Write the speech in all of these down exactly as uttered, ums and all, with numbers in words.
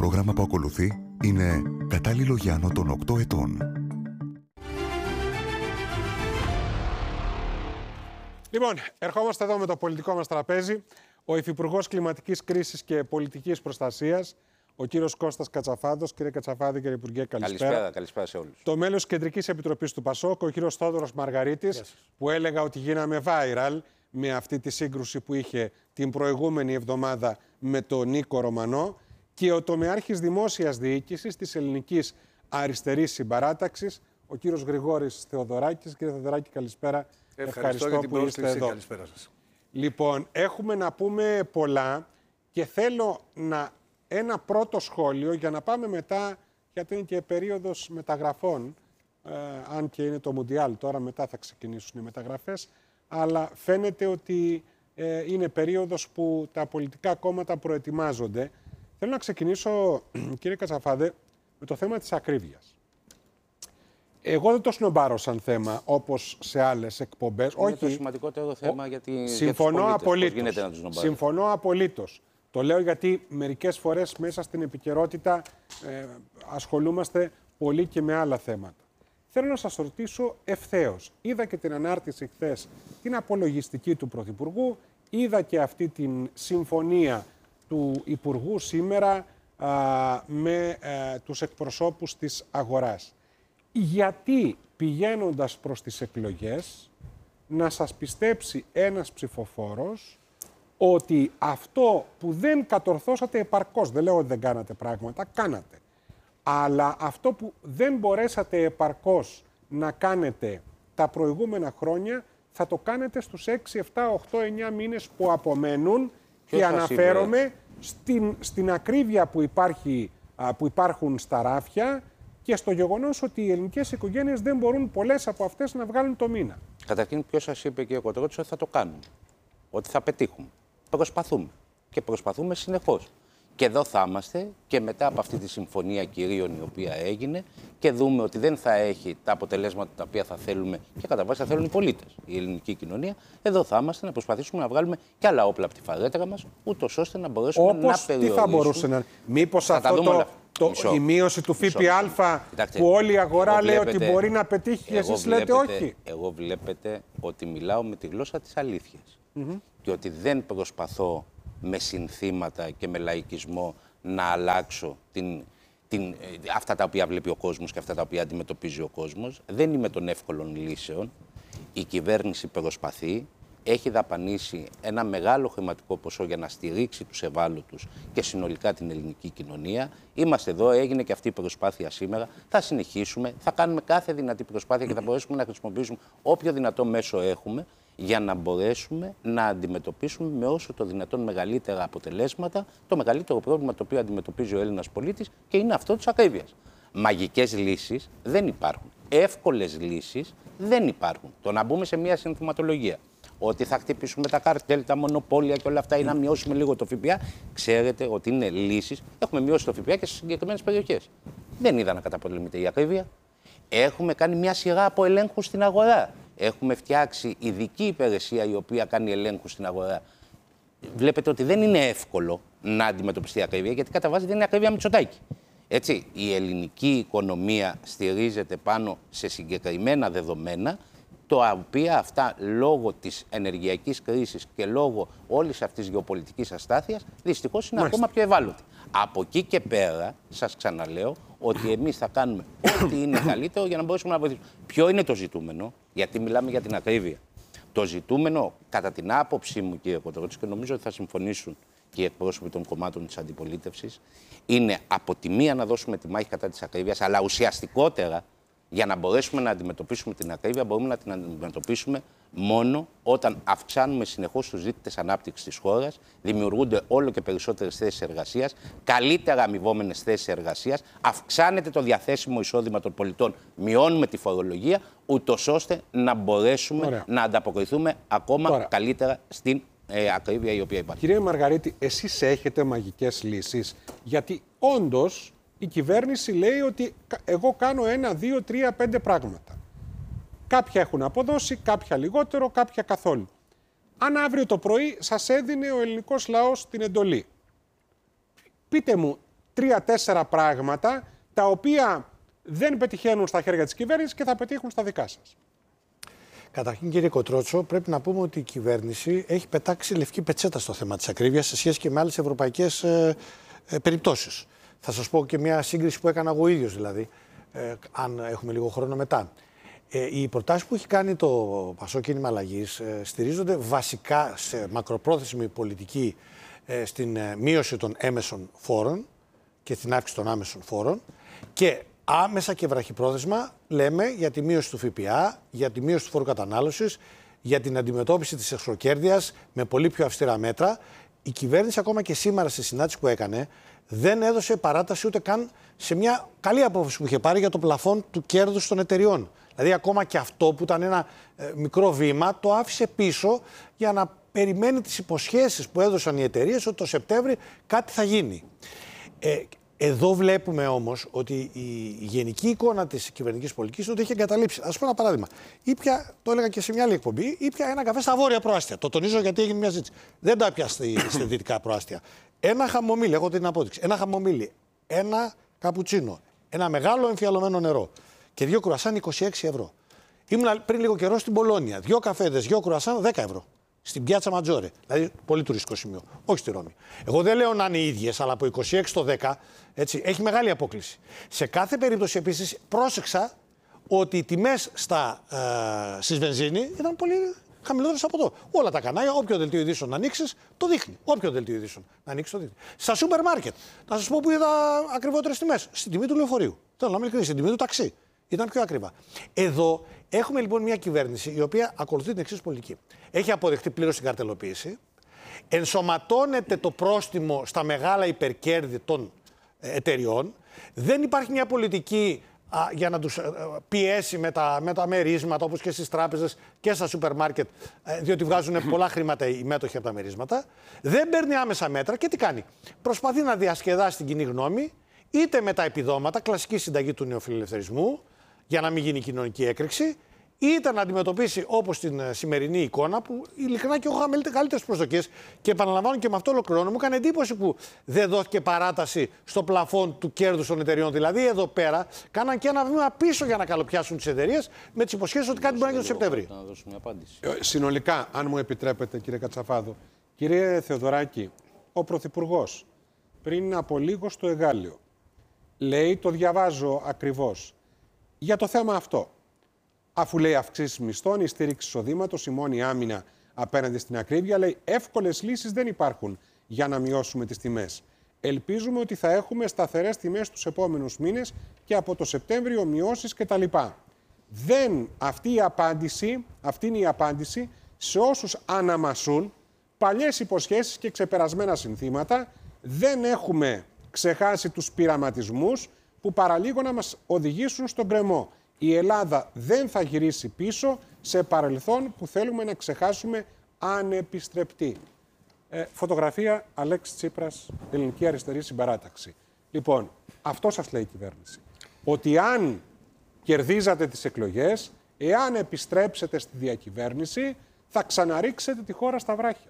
πρόγραμμα που ακολουθεί είναι κατάλληλο για άνω των οκτώ ετών. Λοιπόν, ερχόμαστε εδώ με το πολιτικό μας τραπέζι. Ο Υφυπουργός Κλιματικής Κρίσης και Πολιτικής Προστασίας, ο κύριος Κώστας Κατσαφάδος. Κύριε Κατσαφάδη, κύριε Υπουργέ, καλησπέρα. Καλησπέρα, καλησπέρα σε όλους. Το μέλος της Κεντρικής Επιτροπής του ΠΑΣΟΚ, ο κύριος Θόδωρος Μαργαρίτης, yes. που έλεγα ότι γίναμε viral με αυτή τη σύγκρουση που είχε την προηγούμενη εβδομάδα με τον Νίκο Ρωμανό, και ο τομεάρχης Δημόσιας Διοίκησης της Ελληνικής Αριστερής Συμπαράταξης, ο κύριος Γρηγόρης Θεοδωράκης. Κύριε Θεοδωράκη, καλησπέρα. Ευχαριστώ, Ευχαριστώ για την που είστε εδώ. Καλησπέρα σας. Λοιπόν, έχουμε να πούμε πολλά και θέλω να ένα πρώτο σχόλιο για να πάμε μετά, γιατί είναι και περίοδος μεταγραφών, ε, αν και είναι το Μουντιάλ, τώρα μετά θα ξεκινήσουν οι μεταγραφές, αλλά φαίνεται ότι ε, είναι περίοδος που τα πολιτικά κόμματα προετοιμάζονται. Θέλω να ξεκινήσω, κύριε Κατσαφάδε, με το θέμα της ακρίβειας. Εγώ δεν το σνομπάρω σαν θέμα, όπως σε άλλες εκπομπές. Είναι Όχι, το σημαντικότερο θέμα ο... για, τη... Συμφωνώ για τους πολίτες. απολύτως. Πώς γίνεται να τους σνομπάρει. Συμφωνώ απολύτως. Το λέω γιατί μερικές φορές μέσα στην επικαιρότητα ε, ασχολούμαστε πολύ και με άλλα θέματα. Θέλω να σας ρωτήσω ευθέως. Είδα και την ανάρτηση χθες, την απολογιστική του Πρωθυπουργού, είδα και αυτή την συμφωνία του Υπουργού σήμερα α, με α, τους εκπροσώπους της αγοράς. Γιατί πηγαίνοντας προς τις εκλογές να σας πιστέψει ένας ψηφοφόρος ότι αυτό που δεν κατορθώσατε επαρκώς, δεν λέω ότι δεν κάνατε πράγματα, κάνατε, αλλά αυτό που δεν μπορέσατε επαρκώς να κάνετε τα προηγούμενα χρόνια θα το κάνετε στους έξι, επτά, οκτώ, εννιά μήνες που απομένουν. Ποιος και αναφέρομαι στην, στην ακρίβεια που, υπάρχει, που υπάρχουν στα ράφια και στο γεγονός ότι οι ελληνικές οικογένειες δεν μπορούν πολλές από αυτές να βγάλουν το μήνα. Καταρχήν, ποιος σας είπε, κύριε Κοντρότη, ότι θα το κάνουμε, ότι θα πετύχουμε. Προσπαθούμε και προσπαθούμε συνεχώς. Και εδώ θα είμαστε και μετά από αυτή τη συμφωνία κυρίων η οποία έγινε και δούμε ότι δεν θα έχει τα αποτελέσματα τα οποία θα θέλουμε και κατά βάση θα θέλουν οι πολίτες, η ελληνική κοινωνία. Εδώ θα είμαστε να προσπαθήσουμε να βγάλουμε κι άλλα όπλα από τη φαρέτρα μας, ούτως ώστε να μπορέσουμε Όπως, να περιορίσουμε. Τι θα μπορούσε να. Μήπως αυτό το, το, η μείωση του ΦΠΑ που όλη η αγορά λέει βλέπετε, ότι μπορεί να πετύχει και εσείς λέτε όχι. Εγώ βλέπετε ότι μιλάω με τη γλώσσα της αλήθειας mm-hmm. και ότι δεν προσπαθώ με συνθήματα και με λαϊκισμό να αλλάξω την, την, αυτά τα οποία βλέπει ο κόσμος και αυτά τα οποία αντιμετωπίζει ο κόσμος. Δεν είμαι των εύκολων λύσεων. Η κυβέρνηση προσπαθεί, έχει δαπανίσει ένα μεγάλο χρηματικό ποσό για να στηρίξει τους ευάλωτους και συνολικά την ελληνική κοινωνία. Είμαστε εδώ, έγινε και αυτή η προσπάθεια σήμερα. Θα συνεχίσουμε, θα κάνουμε κάθε δυνατή προσπάθεια και θα μπορέσουμε να χρησιμοποιήσουμε όποιο δυνατό μέσο έχουμε για να μπορέσουμε να αντιμετωπίσουμε με όσο το δυνατόν μεγαλύτερα αποτελέσματα το μεγαλύτερο πρόβλημα το οποίο αντιμετωπίζει ο Έλληνας πολίτης και είναι αυτό της ακρίβειας. Μαγικές λύσεις δεν υπάρχουν. Εύκολες λύσεις δεν υπάρχουν. Το να μπούμε σε μια συνθηματολογία ότι θα χτυπήσουμε τα καρτέλ, τα μονοπόλια και όλα αυτά ή να μειώσουμε λίγο το ΦΠΑ, ξέρετε ότι είναι λύσεις. Έχουμε μειώσει το ΦΠΑ και σε συγκεκριμένες περιοχές. Δεν είδα να καταπολεμείται η ακρίβεια. Έχουμε κάνει μια σειρά από ελέγχους στην αγορά. Έχουμε φτιάξει ειδική υπηρεσία η οποία κάνει ελέγχους στην αγορά. Βλέπετε ότι δεν είναι εύκολο να αντιμετωπιστεί η ακρίβεια, γιατί κατά βάση δεν είναι ακρίβεια Μητσοτάκη. Έτσι, η ελληνική οικονομία στηρίζεται πάνω σε συγκεκριμένα δεδομένα, τα οποία αυτά λόγω της ενεργειακής κρίσης και λόγω όλης αυτής της γεωπολιτικής αστάθειας δυστυχώς είναι Μάλιστα. ακόμα πιο ευάλωτη. Από εκεί και πέρα, σας ξαναλέω, ότι εμείς θα κάνουμε ό,τι είναι καλύτερο για να μπορέσουμε να βοηθήσουμε. Ποιο είναι το ζητούμενο, γιατί μιλάμε για την ακρίβεια. Το ζητούμενο, κατά την άποψή μου, κύριε Κοντρότη, και νομίζω ότι θα συμφωνήσουν και οι εκπρόσωποι των κομμάτων της αντιπολίτευσης, είναι από τη μία να δώσουμε τη μάχη κατά της ακρίβειας, αλλά ουσιαστικότερα για να μπορέσουμε να αντιμετωπίσουμε την ακρίβεια, μπορούμε να την αντιμετωπίσουμε μόνο όταν αυξάνουμε συνεχώς τους δείκτες ανάπτυξης της χώρας, δημιουργούνται όλο και περισσότερες θέσεις εργασίας, καλύτερα αμοιβόμενες θέσεις εργασίας, αυξάνεται το διαθέσιμο εισόδημα των πολιτών, μειώνουμε τη φορολογία, ούτως ώστε να μπορέσουμε Ωραία. να ανταποκριθούμε ακόμα Ωραία. καλύτερα στην ε, ακρίβεια η οποία υπάρχει. Κύριε Μαργαρίτη, εσείς έχετε μαγικές λύσεις, γιατί όντως η κυβέρνηση λέει ότι εγώ κάνω ένα, δύο, τρία, πέντε πράγματα. Κάποια έχουν αποδώσει, κάποια λιγότερο, κάποια καθόλου. Αν αύριο το πρωί σας έδινε ο ελληνικός λαός την εντολή, πείτε μου, τρία-τέσσερα πράγματα τα οποία δεν πετυχαίνουν στα χέρια της κυβέρνησης και θα πετύχουν στα δικά σας. Καταρχήν, κύριε Κοτρότσο, πρέπει να πούμε ότι η κυβέρνηση έχει πετάξει λευκή πετσέτα στο θέμα της ακρίβειας σε σχέση και με άλλες ευρωπαϊκές ε, ε, περιπτώσεις. Θα σας πω και μια σύγκριση που έκανα εγώ ίδιος, δηλαδή, ε, αν έχουμε λίγο χρόνο μετά. Ε, οι προτάσεις που έχει κάνει το Πασόκ Κίνημα Αλλαγής ε, στηρίζονται βασικά σε μακροπρόθεσμη πολιτική ε, στην ε, μείωση των έμεσων φόρων και στην αύξηση των άμεσων φόρων και άμεσα και βραχυπρόθεσμα λέμε για τη μείωση του ΦΠΑ, για τη μείωση του φόρου κατανάλωσης, για την αντιμετώπιση της εξωκέρδειας με πολύ πιο αυστηρά μέτρα. Η κυβέρνηση ακόμα και σήμερα στη συνάντηση που έκανε δεν έδωσε παράταση ούτε καν σε μια καλή απόφαση που είχε πάρει για το πλαφόν του κέρδους των εταιριών. Δηλαδή ακόμα και αυτό που ήταν ένα ε, μικρό βήμα το άφησε πίσω για να περιμένει τις υποσχέσεις που έδωσαν οι εταιρείες ότι το Σεπτέμβρη κάτι θα γίνει. Ε, Εδώ βλέπουμε όμως ότι η γενική εικόνα της κυβερνητικής πολιτικής είναι ότι έχει εγκαταλείψει. Ας πω ένα παράδειγμα. Ήπια, το έλεγα και σε μια άλλη εκπομπή, ήπια ένα καφέ στα βόρεια προάστια. Το τονίζω γιατί έγινε μια ζήτηση. Δεν τα πια στη, στη δυτικά προάστια. Ένα χαμομήλι, έχω την απόδειξη. Ένα χαμομήλι, ένα καπουτσίνο, ένα μεγάλο εμφιαλωμένο νερό και δύο κουρασάν είκοσι έξι ευρώ. Ήμουν πριν λίγο καιρό στην Πολώνια. Δύο καφέδες, δύο κουρασάν δέκα ευρώ. Στην Πιάτσα Ματζόρε. Δηλαδή, πολύ τουριστικό σημείο. Όχι στη Ρώμη. Εγώ δεν λέω να είναι οι ίδιες, αλλά από είκοσι έξι στο δέκα έτσι, έχει μεγάλη απόκληση. Σε κάθε περίπτωση, επίσης, πρόσεξα ότι οι τιμές ε, στις βενζίνη ήταν πολύ χαμηλότερες από εδώ. Όλα τα κανάλια, όποιο δελτίο ειδήσεων να ανοίξεις, το δείχνει. Όποιο δελτίο ειδήσεων να ανοίξεις, το δείχνει. Στα σούπερ μάρκετ, να σας πω που είδα ακριβότερες τιμές. Στην τιμή του λεωφορείου. Θέλω να είμαι ειλικρινής, στην τιμή του ταξί. Ήταν πιο ακριβά. Εδώ έχουμε λοιπόν μια κυβέρνηση η οποία ακολουθεί την εξής πολιτική. Έχει αποδεχτεί πλήρως την καρτελοποίηση, ενσωματώνεται το πρόστιμο στα μεγάλα υπερκέρδη των εταιριών, δεν υπάρχει μια πολιτική α, για να τους πιέσει με τα, με τα μερίσματα όπως και στις τράπεζες και στα σούπερ μάρκετ, διότι βγάζουν πολλά χρήματα οι μέτοχοι από τα μερίσματα, δεν παίρνει άμεσα μέτρα και τι κάνει. Προσπαθεί να διασκεδάσει την κοινή γνώμη, είτε με τα επιδόματα, κλασική συνταγή του νεοφιλελευθερισμού, για να μην γίνει κοινωνική έκρηξη, είτε να αντιμετωπίσει όπως την σημερινή εικόνα που ειλικρινά και έχω καλύτερες προσδοκίες και επαναλαμβάνω και με αυτό ολοκληρώνω. Μου έκανε εντύπωση που δεν δόθηκε παράταση στο πλαφόν του κέρδους των εταιριών. Δηλαδή εδώ πέρα κάναν και ένα βήμα πίσω για να καλοπιάσουν τις εταιρείες με τις υποσχέσεις ότι κάτι μπορεί να γίνει το Σεπτέμβριο. Να δώσω μια απάντηση. Συνολικά, αν μου επιτρέπετε, κύριε Κατσαφάδο, κύριε Θεοδωράκη, ο Πρωθυπουργός πριν από λίγο στο Εγάλεο λέει, το διαβάζω ακριβώς, για το θέμα αυτό. Αφού λέει αυξήσεις μισθών, η στήριξη εισοδήματος, η μόνη άμυνα απέναντι στην ακρίβεια, λέει εύκολες λύσεις δεν υπάρχουν για να μειώσουμε τις τιμές. Ελπίζουμε ότι θα έχουμε σταθερές τιμές τους επόμενους μήνες και από το Σεπτέμβριο μειώσεις κτλ. Δεν, αυτή, η απάντηση, αυτή είναι η απάντηση σε όσους αναμασούν παλιές υποσχέσεις και ξεπερασμένα συνθήματα. Δεν έχουμε ξεχάσει τους πειραματισμούς που παραλίγο να μας οδηγήσουν στον γκρεμό. Η Ελλάδα δεν θα γυρίσει πίσω σε παρελθόν που θέλουμε να ξεχάσουμε ανεπιστρεπτή. Ε, φωτογραφία Αλέξη Τσίπρας, Ελληνική Αριστερή Συμπαράταξη. Λοιπόν, αυτό σας λέει η κυβέρνηση. Ότι αν κερδίζατε τις εκλογές, εάν επιστρέψετε στη διακυβέρνηση, θα ξαναρίξετε τη χώρα στα βράχια.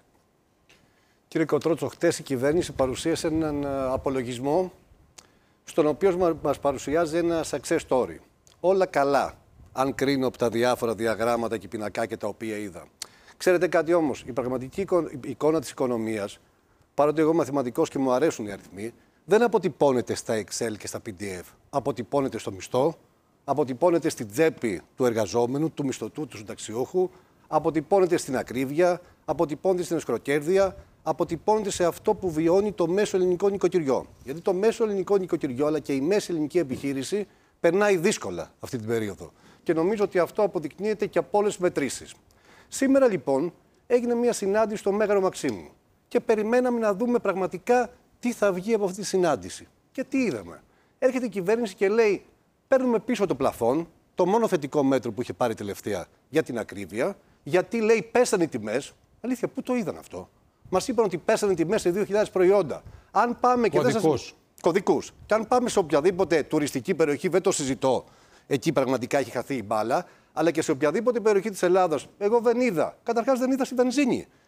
Κύριε Κοτρότσο, χτες η κυβέρνηση παρουσίασε έναν απολογισμό στον οποίο μας παρουσιάζει ένα success story. Όλα καλά, αν κρίνω από τα διάφορα διαγράμματα και πινακάκια τα οποία είδα. Ξέρετε κάτι όμως, η πραγματική εικόνα της οικονομίας, παρότι εγώ μαθηματικός και μου αρέσουν οι αριθμοί, δεν αποτυπώνεται στα Excel και στα πι ντι εφ. Αποτυπώνεται στο μισθό, αποτυπώνεται στην τσέπη του εργαζόμενου, του μισθωτού, του συνταξιούχου, αποτυπώνεται στην ακρίβεια, αποτυπώνεται στην εσχροκέρδεια, αποτυπώνεται σε αυτό που βιώνει το μέσο ελληνικό νοικοκυριό. Γιατί το μέσο ελληνικό νοικοκυριό αλλά και η μέση ελληνική επιχείρηση περνάει δύσκολα αυτή την περίοδο. Και νομίζω ότι αυτό αποδεικνύεται και από όλες τις μετρήσεις. Σήμερα λοιπόν έγινε μια συνάντηση στο Μέγαρο Μαξίμου και περιμέναμε να δούμε πραγματικά τι θα βγει από αυτή τη συνάντηση. Και τι είδαμε. Έρχεται η κυβέρνηση και λέει: παίρνουμε πίσω το πλαφόν, το μόνο θετικό μέτρο που είχε πάρει τελευταία για την ακρίβεια, γιατί λέει πέσανε οι τιμές. Αλήθεια, πού το είδαν αυτό. Μας είπαν ότι πέσανε οι τιμές σε δύο χιλιάδες προϊόντα. Αν πάμε και Κωδικούς. δεν σας... Κωδικούς. Και αν πάμε σε οποιαδήποτε τουριστική περιοχή, δεν το συζητώ. Εκεί πραγματικά έχει χαθεί η μπάλα. Αλλά και σε οποιαδήποτε περιοχή της Ελλάδας, εγώ δεν είδα. Καταρχάς δεν είδα στη βενζίνη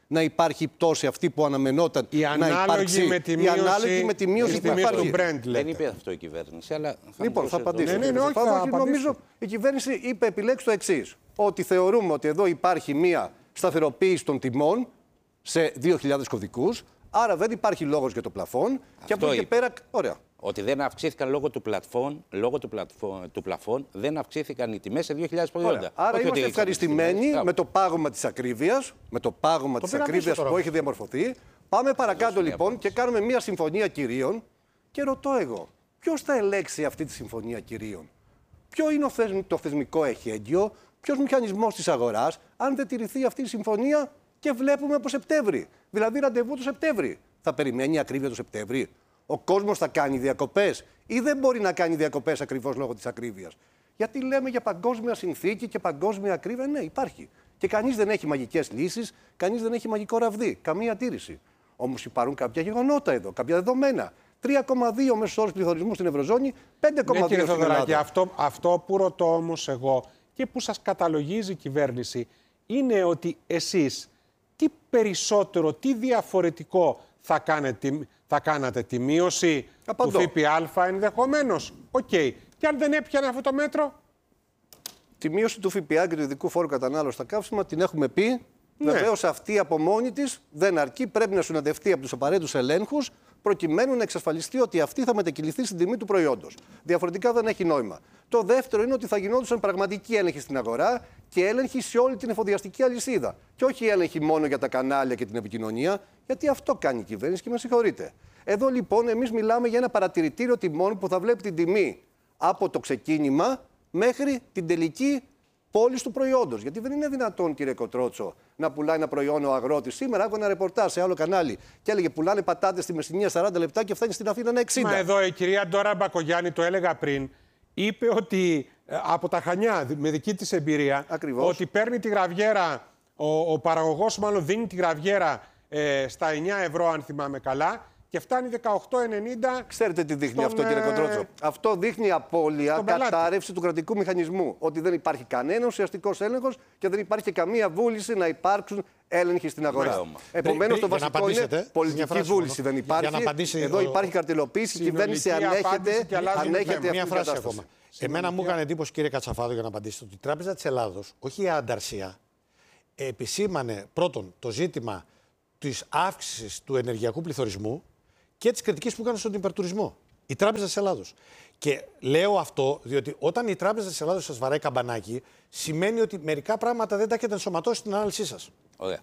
να υπάρχει πτώση αυτή που αναμενόταν η να υπάρξει. Με τη η μείωση, ανάλογη με τη μείωση που υπάρχει. Brand, δεν είπε αυτό η κυβέρνηση, αλλά θα Λοιπόν, θα απαντήσω. Ναι, ναι, ναι, όχι, θα θα νομίζω η κυβέρνηση είπε επιλέξει το εξής. Ότι θεωρούμε ότι εδώ υπάρχει μία σταθεροποίηση των τιμών σε δύο χιλιάδες κωδικούς, άρα δεν υπάρχει λόγος για το πλαφόν. Και από εκεί και πέρα. Ωραία. Ότι δεν αυξήθηκαν λόγω του πλαφόν, λόγω του, πλαφόν, του πλαφόν δεν αυξήθηκαν οι τιμές σε δύο χιλιάδες προϊόντα. Άρα όχι είμαστε ευχαριστημένοι με το πάγωμα της ακρίβειας, με το πάγωμα της ακρίβειας που έχει διαμορφωθεί. Πάμε παρακάτω λοιπόν και κάνουμε μια συμφωνία κυρίων και ρωτώ εγώ, ποιος θα ελέξει αυτή τη συμφωνία κυρίων? Ποιο είναι το θεσμικό εχέγγυο, ποιος μηχανισμός της αγοράς, αν δεν τηρηθεί αυτή η συμφωνία και βλέπουμε από Σεπτέμβρη. Δηλαδή ραντεβού το Σεπτέμβρη. Θα περιμένει η ακρίβεια το Σεπτέμβρη? Ο κόσμος θα κάνει διακοπές ή δεν μπορεί να κάνει διακοπές ακριβώς λόγω της ακρίβειας? Γιατί λέμε για παγκόσμια συνθήκη και παγκόσμια ακρίβεια? Ναι, υπάρχει. Και κανείς δεν έχει μαγικές λύσεις, κανείς δεν έχει μαγικό ραβδί. Καμία τήρηση. Όμως υπάρχουν κάποια γεγονότα εδώ, κάποια δεδομένα. τρία κόμμα δύο μέσος όρος πληθωρισμού στην Ευρωζώνη, πέντε κόμμα δύο ναι, στην Ελλάδα. Αυτό, αυτό που ρωτώ όμως εγώ και που σας καταλογίζει η κυβέρνηση είναι ότι εσείς τι περισσότερο, τι διαφορετικό θα κάνετε, θα κάνατε? Τη μείωση Απαντώ. του ΦΠΑ ενδεχομένως. Οκ. Okay. Και αν δεν έπιανε αυτό το μέτρο? Τη μείωση του ΦΠΑ και του ειδικού φόρου κατανάλωσης στα καύσιμα την έχουμε πει. Ναι. Βεβαίως αυτή από μόνη της δεν αρκεί. Πρέπει να συνοδευτεί από τους απαραίτητους ελέγχους προκειμένου να εξασφαλιστεί ότι αυτή θα μετακυληθεί στην τιμή του προϊόντος. Διαφορετικά δεν έχει νόημα. Το δεύτερο είναι ότι θα γινόντουσαν πραγματική έλεγχη στην αγορά και έλεγχη σε όλη την εφοδιαστική αλυσίδα. Και όχι έλεγχη μόνο για τα κανάλια και την επικοινωνία, γιατί αυτό κάνει η κυβέρνηση και με συγχωρείτε. Εδώ λοιπόν εμείς μιλάμε για ένα παρατηρητήριο τιμών που θα βλέπει την τιμή από το ξεκίνημα μέχρι την τελική πώληση του προϊόντος. Γιατί δεν είναι δυνατόν, κύριε Κοτρότσο, να πουλάει ένα προϊόν ο αγρότης. Σήμερα έχω ένα ρεπορτάζ σε άλλο κανάλι και έλεγε πουλάνε πατάτες στη Μεσσηνία σαράντα λεπτά και φτάνει στην Αθήνα ένα εξήντα. Μα εδώ η κυρία Ντόρα Μπακογιάννη, το έλεγα πριν, είπε ότι από τα Χανιά, με δική της εμπειρία, ακριβώς, ότι παίρνει τη γραβιέρα, ο, ο παραγωγός μάλλον δίνει τη γραβιέρα ε, στα εννιά ευρώ, αν θυμάμαι καλά, και φτάνει δεκαοκτώ ενενήντα. Ξέρετε τι δείχνει στον, αυτό, κύριε Κοντρότσο? Ε... Αυτό δείχνει απώλεια, κατάρρευση του κρατικού μηχανισμού. Ότι δεν υπάρχει κανένα ουσιαστικό έλεγχος και δεν υπάρχει καμία βούληση να υπάρξουν έλεγχοι στην αγορά. Επομένως, το βασικό είναι πολιτική βούληση. Δεν υπάρχει. Εδώ υπάρχει καρτελοποίηση, η κυβέρνηση ανέχεται, ανέχεται αυτή την κατάσταση. Εμένα μου έκανε εντύπωση, κύριε Κατσαφάδο, για να απαντήσετε, ότι η Τράπεζα της Ελλάδος, όχι η ανταρσία, επισήμανε πρώτον το ζήτημα της αύξησης του ενεργειακού πληθωρισμού και της κριτικής που έκανε στον υπερτουρισμό. Η Τράπεζα της Ελλάδος. Και λέω αυτό διότι όταν η Τράπεζα της Ελλάδος σας βαράει καμπανάκι, σημαίνει ότι μερικά πράγματα δεν τα έχετε ενσωματώσει στην ανάλυση σας. Ωραία.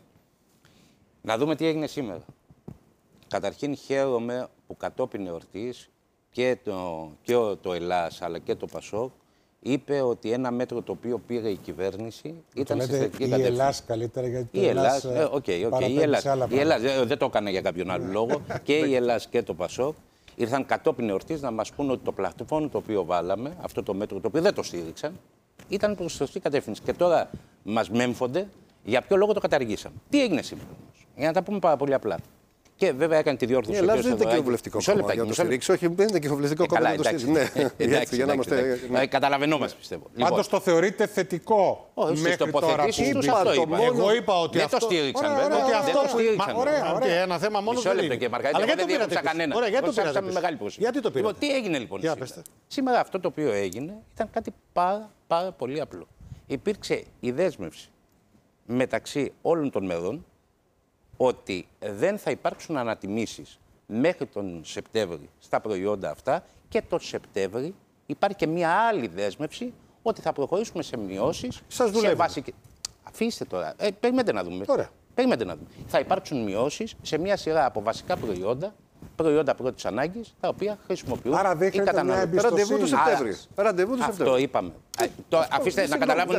Να δούμε τι έγινε σήμερα. Καταρχήν χαίρομαι που κατόπιν εορτής και το, και το Ελλάς αλλά και το Πασόκ είπε ότι ένα μέτρο το οποίο πήρε η κυβέρνηση ήταν στη θετική κατεύθυνση. Η Ελλάς καλύτερα, γιατί το η Ελλάς, Ελλάς, ε, okay, okay, η Ελλάς, η Ελλάς δεν το έκανα για κάποιον άλλο λόγο. Και η Ελλάς και το Πασόκ ήρθαν κατόπιν εορτής να μας πούν ότι το πλαφόν το οποίο βάλαμε, αυτό το μέτρο το οποίο δεν το στήριξαν, ήταν προς τη σωστή κατεύθυνση. Και τώρα μας μέμφονται για ποιο λόγο το καταργήσαμε. Τι έγινε σήμερα όμως? Για να τα πούμε πάρα πολύ απλά. Και βέβαια έκανε τη διόρθωση. Η Ελλάδα δεν είναι κοινοβουλευτικό κόμμα για να το στηρίξει. Όχι, δεν είναι κοινοβουλευτικό κόμμα για να το στηρίξει. Ναι, έτσι, για να είμαστε. Καταλαβαίνόμαστε, πιστεύω. Πάντως το θεωρείτε θετικό μέχρι τώρα? Εγώ είπα ότι δεν το στήριξαν, βέβαια. Δεν το στήριξαν. Ωραία, ένα θέμα μόνο δεν είναι. Αλλά γιατί το πήρατε κανένα? Ωραία, γιατί το πήρατε? Γιατί το πήρατε? Τι έγινε λοιπόν σήμερα? Σήμερα αυτό το οποίο έγινε ήταν κάτι πάρα, πάρα πολύ απλό. Υπήρξε η δέσμευση μεταξύ όλων των μερών ότι δεν θα υπάρξουν ανατιμήσεις μέχρι τον Σεπτέμβρη στα προϊόντα αυτά και τον Σεπτέμβρη υπάρχει και μια άλλη δέσμευση ότι θα προχωρήσουμε σε μειώσεις. Σας δουλεύει. Βασική... Αφήστε τώρα. Ε, περιμένετε να δούμε. Ωραία. Περιμένετε να δούμε. Θα υπάρξουν μειώσεις σε μια σειρά από βασικά προϊόντα, προϊόντα πρώτης ανάγκης, τα οποία χρησιμοποιούν Άρα οι καταναλωτές. Ραντεβού του Σεπτέμβρη. Ραντεβού του Σεπτέμβρη. Αυτό είπαμε. Αφήστε να καταλάβουν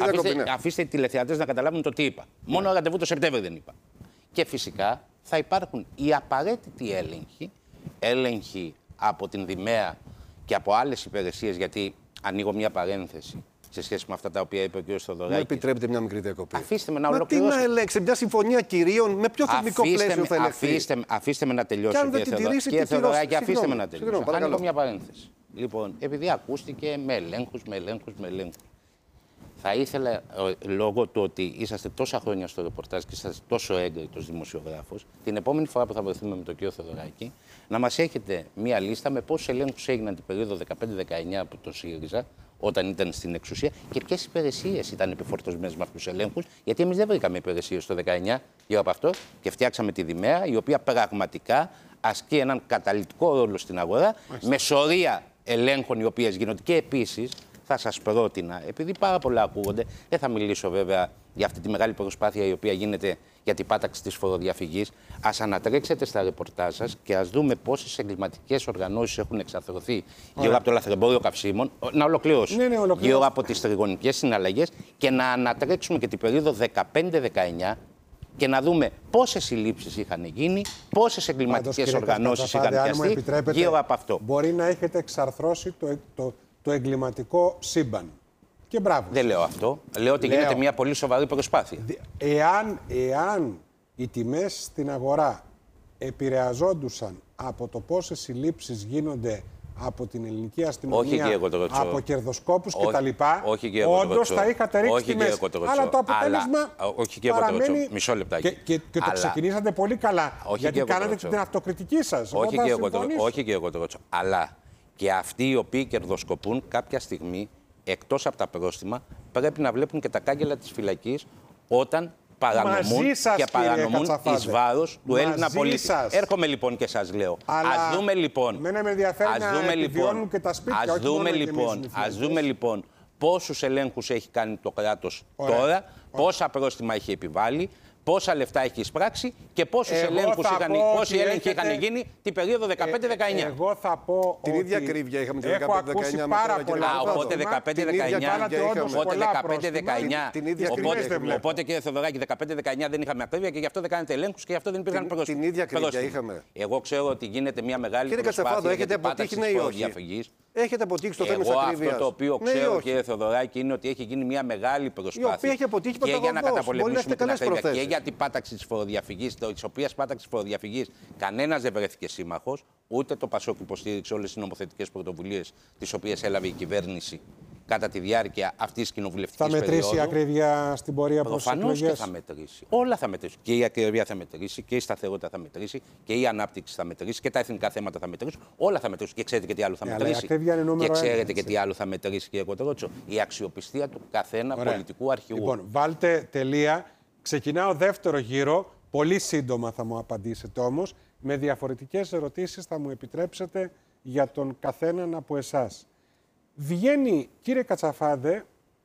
οι τηλεθεατές να καταλάβουν το τι είπα. Μόνο ραντεβού το Σεπτέμβρη δεν είπα. Και φυσικά θα υπάρχουν οι απαραίτητοι έλεγχοι, έλεγχοι από την Δημαία και από άλλες υπηρεσίες, γιατί ανοίγω μια παρένθεση σε σχέση με αυτά τα οποία είπε ο κ. Θοδωράκης. Μου επιτρέπετε μια μικρή διακοπή? Αφήστε με να Μα ολοκληρώσω. τι να ελέγξει, μια συμφωνία κυρίων, με ποιο θεσμικό πλαίσιο θα ελεγχθεί? Αφήστε, αφήστε με να τελειώσω, κύριε Θοδωράκη, αφήστε με να τελειώσω. Ανοίγω μια παρένθεση. Λοιπόν, επειδή ακούστηκε με ελέγχους, με ελέγχους, με ελέγχους. Θα ήθελα, ε, λόγω του ότι είσαστε τόσα χρόνια στο ρεπορτάζ και είσαστε τόσο έγκριτος δημοσιογράφος, την επόμενη φορά που θα βρεθούμε με τον κύριο Θεοδωράκη, να μας έχετε μία λίστα με πόσους ελέγχους έγιναν την περίοδο δεκαπέντε δεκαεννιά από το ΣΥΡΙΖΑ, όταν ήταν στην εξουσία, και ποιες υπηρεσίες ήταν επιφορτωσμένες με αυτούς τους ελέγχους, γιατί εμείς δεν βρήκαμε υπηρεσίες το δεκαεννιά γύρω από αυτό και φτιάξαμε τη Δημαία, η οποία πραγματικά ασκεί έναν καταλυτικό ρόλο στην αγορά, Μάλιστα. με σωρία ελέγχων οι οποίες γίνονται. Και επίσης θα σας πρότεινα, επειδή πάρα πολλά ακούγονται, δεν θα μιλήσω βέβαια για αυτή τη μεγάλη προσπάθεια η οποία γίνεται για την πάταξη της φοροδιαφυγής, ας ανατρέξετε στα ρεπορτάζ σας και ας δούμε πόσες εγκληματικές οργανώσεις έχουν εξαρθρωθεί γύρω από το λαθρεμπόριο καυσίμων. Να ολοκληρώσω. Ναι, ναι, γύρω από τις τριγωνικές συναλλαγές και να ανατρέξουμε και την περίοδο δεκαπέντε δεκαεννιά και να δούμε πόσες συλλήψεις είχαν γίνει, πόσες εγκληματικές οργανώσεις είχαν πιαστεί γύρω από αυτό. Μπορεί να έχετε εξαρθρώσει το, το, το εγκληματικό σύμπαν. Και μπράβο. Δεν λέω αυτό. Λέω ότι λέω, γίνεται μια πολύ σοβαρή προσπάθεια. Εάν, εάν οι τιμές στην αγορά επηρεαζόντουσαν από το πόσες συλλήψεις γίνονται από την ελληνική αστυνομία, από κερδοσκόπους κτλ. Όντως θα είχατε ρίξει τιμές. Αλλά το αποτέλεσμα αλλά, όχι παραμένει... Μισό λεπτάκι. Και, και, και αλλά... το ξεκινήσατε πολύ καλά, γιατί κάνατε την αυτοκριτική σας. Όχι και, εγώ το, όχι και εγώ το ρωτήσω. Αλλά και αυτοί οι οποίοι κερδοσκοπούν κάποια στιγμή, εκτός από τα πρόστιμα, πρέπει να βλέπουν και τα κάγκελα της φυλακής όταν παρανομούν σας, και παρανομούν εις βάρος του Έλληνα πολίτη. Σας. Έρχομαι λοιπόν και σας λέω. Αλλά ας δούμε λοιπόν. Μένα με ενδιαφέρει ας να επιβιώνουν και τα σπίτια. Ας δούμε λοιπόν, ας δούμε λοιπόν πόσους ελέγχους έχει κάνει το κράτος Ωραία. τώρα, Ωραία. πόσα πρόστιμα έχει επιβάλει, πόσα λεφτά έχει εισπράξει και πόσους ελέγχους είχαν, πόσοι έλεγχοι έχετε... είχαν γίνει την περίοδο δεκαπέντε δεκαεννιά. Ε, εγώ θα πω την ότι ίδια κρύβια είχαμε το δεκαπέντε δεκαεννιά. Πάρα πολλά. Α, οπότε δεκαπέντε δεκαεννιά. Οπότε δεκαπέντε δεκαεννιά. Οπότε κύριε Θεοδωράκη, δεκαπέντε δεκαεννιά δεν είχαμε ακρίβεια και γι' αυτό δεν κάνετε ελέγχους και γι' αυτό δεν υπήρχαν πρόσφυγες. Την ίδια κρύβια είχαμε. Εγώ ξέρω ότι γίνεται μια μεγάλη προσπάθεια για την πάταξη της φοροδιαφυγής. Έχετε αποτύχει το θέμα της ακρίβειας. Εγώ αυτό το οποίο ξέρω, κύριε Θεοδωράκη, είναι ότι έχει γίνει μια μεγάλη προσπάθεια και για να καταπολεμήσουμε την ακρίβεια και για την πάταξη της φοροδιαφυγής, της οποίας πάταξη της φοροδιαφυγής κανένας δεν βρέθηκε σύμμαχος, ούτε το ΠΑΣΟΚ υποστήριξε όλες τις νομοθετικές πρωτοβουλίες τις οποίες έλαβε η κυβέρνηση κατά τη διάρκεια αυτής της κοινοβουλευτικής περίοδου. Θα μετρήσει η ακρίβεια στην πορεία προς τις εκλογές. Προφανώς και θα μετρήσει. Όλα θα μετρήσουν. Και η ακρίβεια θα μετρήσει, και η σταθερότητα θα μετρήσει, και η ανάπτυξη θα μετρήσει, και τα εθνικά θέματα θα μετρήσουν. Όλα θα μετρήσουν. Και ξέρετε και τι άλλο θα yeah, μετρήσει. Και ξέρετε έτσι. και τι άλλο θα μετρήσει, κύριε Κοτρότσο. Η αξιοπιστία του καθένα Ωραία. πολιτικού αρχηγού. Λοιπόν, βάλτε τελεία. Ξεκινάω δεύτερο γύρο. Πολύ σύντομα θα μου απαντήσετε όμως. Με διαφορετικές ερωτήσεις θα μου επιτρέψετε για τον καθέναν από εσάς. Βγαίνει, κύριε Κατσαφάδε,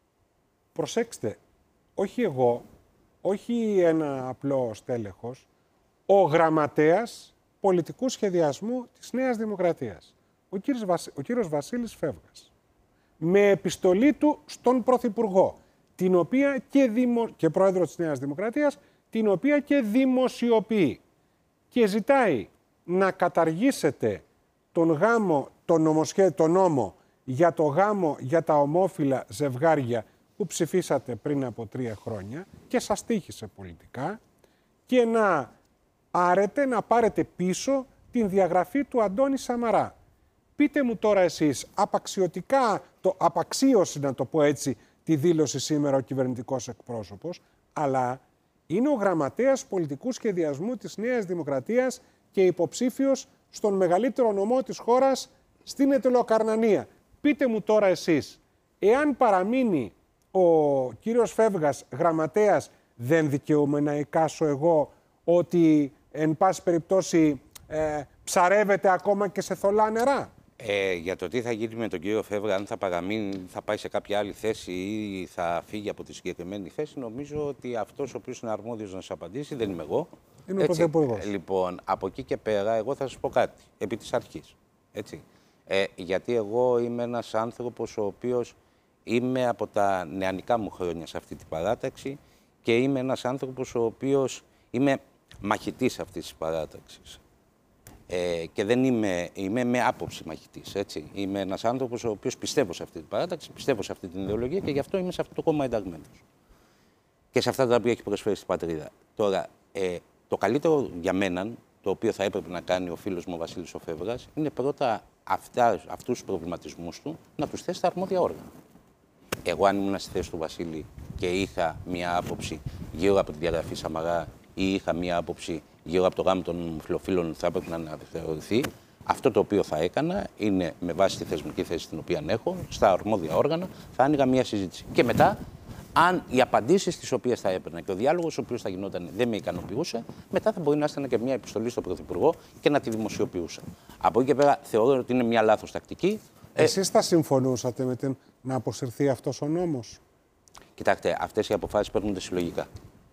προσέξτε, όχι εγώ, όχι ένα απλό στέλεχος, ο γραμματέας πολιτικού σχεδιασμού της Νέας Δημοκρατίας, ο κύριος, Βασ... ο κύριος Βασίλης Φεύγας, με επιστολή του στον Πρωθυπουργό, την οποία και, δημο... και πρόεδρο της Νέας Δημοκρατίας, την οποία και δημοσιοποιεί και ζητάει να καταργήσετε τον γάμο, τον, νομοσχέ... τον νόμο για το γάμο για τα ομόφυλα ζευγάρια που ψηφίσατε πριν από τρία χρόνια και σας τύχησε πολιτικά, και να άρετε να πάρετε πίσω την διαγραφή του Αντώνη Σαμαρά. Πείτε μου τώρα εσείς, απαξιωτικά, το απαξίωση να το πω έτσι, τη δήλωση σήμερα ο κυβερνητικός εκπρόσωπος, αλλά είναι ο γραμματέας πολιτικού σχεδιασμού της Νέας Δημοκρατίας και υποψήφιος στον μεγαλύτερο νομό της χώρας στην Ετωλοκαρνανία. Πείτε μου τώρα εσείς, εάν παραμείνει ο κύριος Φεύγας γραμματέας, δεν δικαιούμαι να εικάσω εγώ ότι εν πάση περιπτώσει ε, ψαρεύεται ακόμα και σε θολά νερά? Ε, για το τι θα γίνει με τον κύριο Φεύγα, αν θα παραμείνει, θα πάει σε κάποια άλλη θέση ή θα φύγει από τη συγκεκριμένη θέση, νομίζω ότι αυτός ο οποίος είναι αρμόδιος να σας απαντήσει δεν είμαι εγώ. Είναι ο Πρωθυπουργός. Λοιπόν, από εκεί και πέρα, εγώ θα σας πω κάτι, επί της αρχής. Έτσι. Ε, γιατί εγώ είμαι ένας άνθρωπος ο οποίος είμαι από τα νεανικά μου χρόνια σε αυτή την παράταξη και είμαι ένας άνθρωπος ο οποίος είμαι μαχητής αυτής της παράταξης. Ε, και δεν είμαι, είμαι με άποψη μαχητής, έτσι. Είμαι ένας άνθρωπος ο οποίος πιστεύω σε αυτή την παράταξη, πιστεύω σε αυτή την ιδεολογία και γι' αυτό είμαι σε αυτό το κόμμα ενταγμένος. Και σε αυτά τα οποία έχει προσφέρει στην πατρίδα. Τώρα, ε, το καλύτερο για μένα, το οποίο θα έπρεπε να κάνει ο φίλος μου ο Βασίλης ο Φεύγας, είναι πρώτα αυτά, αυτούς τους προβληματισμούς του να τους θέσει στα αρμόδια όργανα. εγώ αν ήμουν στη θέση του Βασίλη και είχα μία άποψη γύρω από τη διαγραφή Σαμαρά ή είχα μία άποψη γύρω από το γάμο των φιλοφίλων θα έπρεπε να αναθεωρηθεί, αυτό το οποίο θα έκανα είναι με βάση τη θεσμική θέση την οποία έχω, στα αρμόδια όργανα, θα άνοιγα μία συζήτηση. Και μετά, αν οι απαντήσεις τις οποίες θα έπαιρνα και ο διάλογος ο οποίος θα γινόταν δεν με ικανοποιούσε, μετά θα μπορεί να έστελνα και μια επιστολή στον Πρωθυπουργό και να τη δημοσιοποιούσα. Από εκεί και πέρα θεωρώ ότι είναι μια λάθος τακτική. Εσείς θα συμφωνούσατε με την να αποσυρθεί αυτός ο νόμος? Κοιτάξτε, αυτές οι αποφάσεις παίρνονται συλλογικά.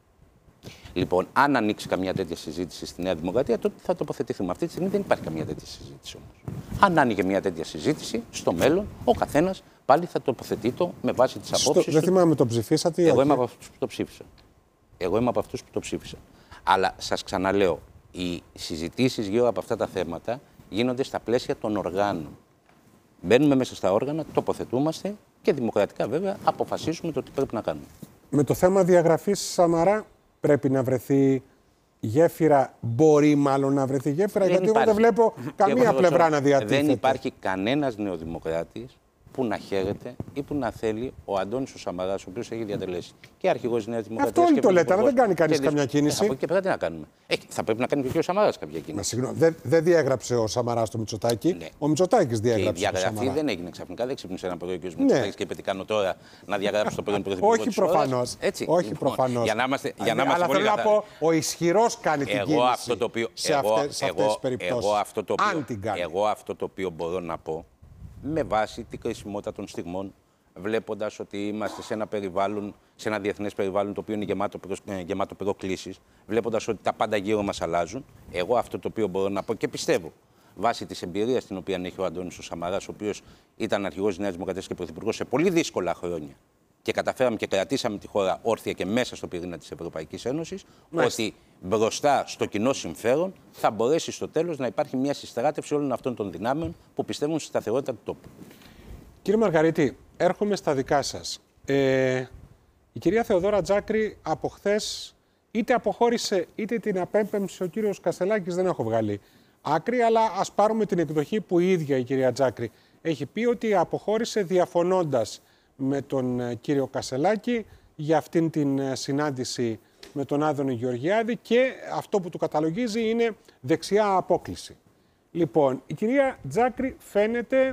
Λοιπόν, αν ανοίξει καμία τέτοια συζήτηση στη Νέα Δημοκρατία, τότε θα τοποθετηθούμε. Αυτή τη στιγμή δεν υπάρχει καμία τέτοια συζήτηση όμως. Αν άνοιγε μια τέτοια συζήτηση, στο μέλλον ο καθένας πάλι θα τοποθετεί το με βάση τις απόψεις του. Δεν θυμάμαι, το ψηφίσατε ή όχι? Εγώ είμαι από αυτούς που το ψήφισαν. Εγώ είμαι από αυτούς που το ψήφισαν. Αλλά σας ξαναλέω, οι συζητήσεις γύρω από αυτά τα θέματα γίνονται στα πλαίσια των οργάνων. Μπαίνουμε μέσα στα όργανα, τοποθετούμαστε και δημοκρατικά βέβαια αποφασίζουμε το τι πρέπει να κάνουμε. Με το θέμα διαγραφής Σαμαρά πρέπει να βρεθεί γέφυρα, μπορεί μάλλον να βρεθεί γέφυρα, δεν γιατί υπάρχει. εγώ δεν βλέπω καμία εγώ πλευρά θέλω, να διατίθεται. Δεν υπάρχει κανένας νεοδημοκράτης που να χαίρεται ή που να θέλει ο Αντώνης ο Σαμαράς, ο οποίος έχει διατελέσει και αρχηγός Νέας Δημοκρατίας. Αυτό όλοι και το λέτε, αλλά δεν κάνει κανείς και καμιά κίνηση. Ε, από εκεί και πέρα τι να κάνουμε. Ε, θα πρέπει να κάνει και ο Σαμαράς κάποια κίνηση. Μα συγγνώμη, δεν, δεν διέγραψε ο Σαμαράς το Μητσοτάκη. Ναι. Ο Μητσοτάκης Και η διέγραψε το διαγραφή Σαμαρά. δεν έγινε ξαφνικά, δεν ξύπνησε ένα πρωί ο κ. Μητσοτάκης Ναι. και είπε τι κάνω τώρα να διαγράψει το πρώην Πρωθυπουργό. Όχι προφανώς. Όχι προφανώς. Για να είμαστε, για να Αλλά είμαστε πολύ θέλω να καθαροί. πω, ο ισχυρός κάνει την Εγώ κίνηση αυτό το οποίο, σε εγώ, αυτές, σε αυτές εγώ, τις περιπτώσεις. εγώ, αυτό το οποίο, Αν την κάνει. εγώ αυτό το οποίο μπορώ να πω, με βάση την κρισιμότητα των στιγμών, βλέποντας ότι είμαστε σε ένα περιβάλλον, σε ένα διεθνές περιβάλλον το οποίο είναι γεμάτο, προ, γεμάτο προκλήσεις, βλέποντας ότι τα πάντα γύρω μας αλλάζουν, εγώ αυτό το οποίο μπορώ να πω και πιστεύω, βάσει της εμπειρίας την οποία έχει ο Αντώνης ο Σαμαράς, ο οποίος ήταν αρχηγός της Νέας Δημοκρατίας και πρωθυπουργός σε πολύ δύσκολα χρόνια και καταφέραμε και κρατήσαμε τη χώρα όρθια και μέσα στο πυρήνα της Ευρωπαϊκής Ένωσης, Μάλιστα. ότι μπροστά στο κοινό συμφέρον θα μπορέσει στο τέλος να υπάρχει μια συστράτευση όλων αυτών των δυνάμεων που πιστεύουν στη σταθερότητα του τόπου. Κύριε Μαργαρίτη, έρχομαι στα δικά σας. Ε, η κυρία Θεοδόρα Τζάκρη από χθες είτε αποχώρησε είτε την απέμπεμψε ο κύριος Κασελάκης, δεν έχω βγάλει άκρη, αλλά ας πάρουμε την εκδοχή που η ίδια η κυρία Τζάκρη έχει πει, ότι αποχώρησε διαφωνώντας με τον κύριο Κασελάκη για αυτήν την συνάντηση με τον Άδωνη Γεωργιάδη και αυτό που του καταλογίζει είναι δεξιά απόκλιση. Λοιπόν, η κυρία Τζάκρη φαίνεται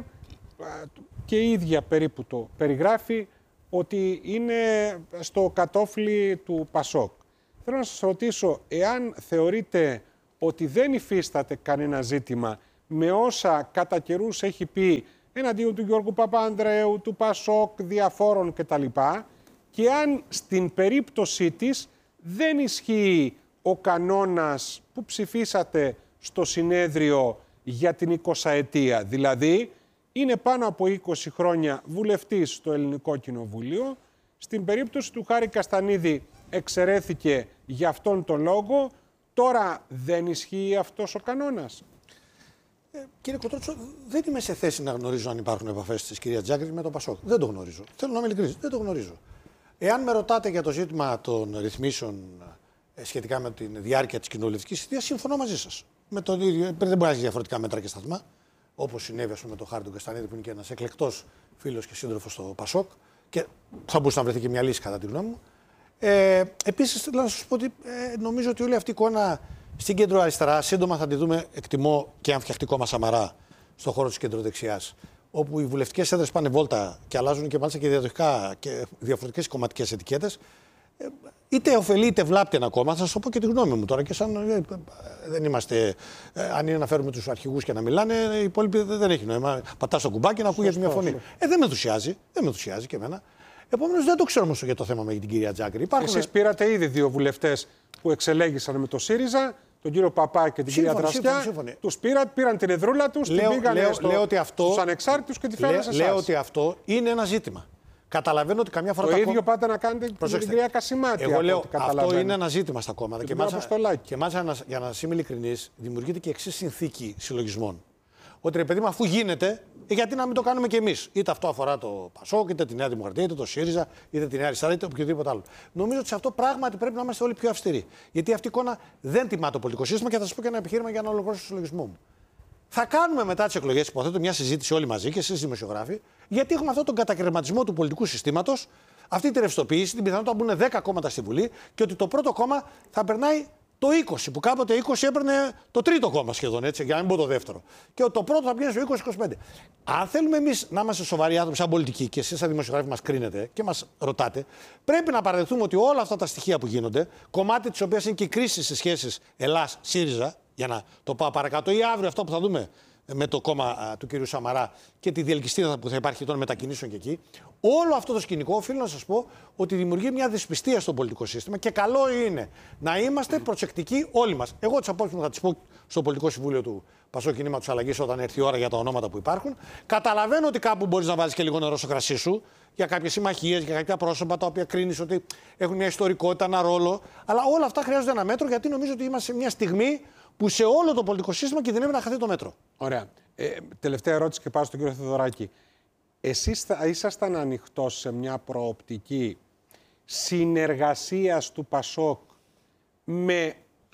και η ίδια περίπου το περιγράφει ότι είναι στο κατόφλι του Πασόκ. Θέλω να σας ρωτήσω, εάν θεωρείτε ότι δεν υφίσταται κανένα ζήτημα με όσα κατά καιρούς έχει πει εναντίον του Γιώργου Παπανδρέου, του Πασόκ, διαφόρων κτλ. Και αν στην περίπτωσή της δεν ισχύει ο κανόνας που ψηφίσατε στο συνέδριο για την εικοσαετία, δηλαδή είναι πάνω από είκοσι χρόνια βουλευτής στο Ελληνικό Κοινοβούλιο. Στην περίπτωση του Χάρη Καστανίδη εξαιρέθηκε για αυτόν τον λόγο. Τώρα δεν ισχύει αυτός ο κανόνας? Ε, κύριε Κοτρότσο, δεν είμαι σε θέση να γνωρίζω αν υπάρχουν επαφές της κυρία Τζάκρη με τον Πασόκ. Δεν το γνωρίζω. Θέλω να είμαι ειλικρινής. Δεν το γνωρίζω. Εάν με ρωτάτε για το ζήτημα των ρυθμίσεων ε, σχετικά με τη διάρκεια της κοινοβουλευτικής θητείας, συμφωνώ μαζί σας. Με το ίδιο, δεν μπορεί να έχει διαφορετικά μέτρα και σταθμά. Όπως συνέβη ας πούμε, με τον Χάρη του Καστανίδη, που είναι και ένας εκλεκτός φίλος και σύντροφος στο Πασόκ, και θα μπορούσε να βρεθεί και μια λύση κατά τη γνώμη μου. Ε, Επίσης, θέλω να σας πω ότι ε, νομίζω ότι όλη αυτή η εικόνα στην κέντρο-αριστερά σύντομα θα τη δούμε, εκτιμώ, και αν φτιαχτεί κόμμα Σαμαρά στον χώρο της κέντρο-δεξιάς. Όπου οι βουλευτικές έδρες πάνε βόλτα και αλλάζουν και μάλιστα και διαδοχικά και διαφορετικές κομματικές ετικέτες. Ε, είτε ωφελεί είτε βλάπτει ένα κόμμα, θα σας το πω και τη γνώμη μου τώρα. Και σαν ε, δεν είμαστε, ε, αν είναι να φέρουμε τους αρχηγούς και να μιλάνε, οι υπόλοιποι δεν έχει νόημα. Πατάς το κουμπάκι να ακούγεται μια φωνή. Ε, δεν με ενθουσιάζει, δεν με ενθουσιάζει και εμένα. Επομένως, δεν το ξέρω όμως για το θέμα με την κυρία Τζάκρη. Υπάρχουν... Εσείς πήρατε ήδη δύο βουλευτές που εξελέγησαν με το ΣΥΡΙΖΑ, τον κύριο Παπά και την σύμφωνο, κυρία Δραστιά. σύμφωνο, σύμφωνο. Τους πήραν, πήραν την εδρούλα τους, λέω, την πήγανε λέω, στο, λέω ότι αυτό, στους ανεξάρτητους και τη φέρανε σε εσάς. Λέω ότι αυτό είναι ένα ζήτημα. Καταλαβαίνω ότι καμιά φορά. Το τα ίδιο κόμμα... πάτε να κάνετε και με την κυρία Κασιμάτη. Εγώ λέω ότι αυτό είναι ένα ζήτημα στα κόμματα. Και, και μάλιστα, και μάλιστα για να είμαι ειλικρινής, δημιουργείται και εξής συνθήκη συλλογισμών. Ότι ρε παιδί μου, αφού γίνεται, γιατί να μην το κάνουμε κι εμείς. Είτε αυτό αφορά το Πασόκ, είτε τη Νέα Δημοκρατία, είτε το ΣΥΡΙΖΑ, είτε τη Νέα Αριστερά, είτε οποιοδήποτε άλλο. Νομίζω ότι σε αυτό πράγματι πρέπει να είμαστε όλοι πιο αυστηροί. Γιατί αυτή η εικόνα δεν τιμά το πολιτικό σύστημα και θα σας πω και ένα επιχείρημα για να ολοκληρώσω το συλλογισμό μου. Θα κάνουμε μετά τις εκλογές, υποθέτω, μια συζήτηση όλοι μαζί και εσείς δημοσιογράφοι, γιατί έχουμε αυτόν τον κατακαιρματισμό του πολιτικού συστήματος, αυτή τη ρευστοποίηση, την πιθανότητα να μπουν δέκα κόμματα στη Βουλή και ότι το πρώτο κόμμα θα περνάει το είκοσι, που κάποτε είκοσι έπαιρνε το τρίτο κόμμα σχεδόν, έτσι, για να μην πω το δεύτερο. Και το πρώτο θα πηγαίνει στο είκοσι είκοσι πέντε. Αν θέλουμε εμείς να είμαστε σοβαροί άνθρωποι, σαν πολιτικοί, και εσείς σαν δημοσιογράφοι μας κρίνετε και μας ρωτάτε, πρέπει να παραδεχθούμε ότι όλα αυτά τα στοιχεία που γίνονται, κομμάτι της οποίας είναι και η κρίση στις σχέσεις Ελλάς-ΣΥΡΙΖΑ, για να το πάω παρακάτω, ή αύριο αυτό που θα δούμε με το κόμμα α, του κ. Σαμαρά και τη διελκυστίδα που θα υπάρχει των μετακινήσεων και εκεί. Όλο αυτό το σκηνικό, οφείλω να σας πω ότι δημιουργεί μια δυσπιστία στο πολιτικό σύστημα και καλό είναι να είμαστε προσεκτικοί όλοι μας. Εγώ τις απόψεις μου θα τις πω στο Πολιτικό Συμβούλιο του Πασόκ Κινήματος Αλλαγής όταν έρθει η ώρα για τα ονόματα που υπάρχουν. Καταλαβαίνω ότι κάπου μπορείς να βάλεις και λίγο νερό στο κρασί σου για κάποιες συμμαχίες, για κάποια πρόσωπα τα οποία κρίνεις ότι έχουν μια ιστορικότητα, ένα ρόλο. Αλλά όλα αυτά χρειάζονται ένα μέτρο γιατί νομίζω ότι είμαστε σε μια στιγμή που σε όλο το πολιτικό σύστημα κινδυνεύει να χαθεί το μέτρο. Ωραία. Ε, τελευταία ερώτηση και πάω στον κύριο Θεοδωράκη. Εσείς θα ήσασταν ανοιχτός σε μια προοπτική συνεργασίας του Πασόκ με,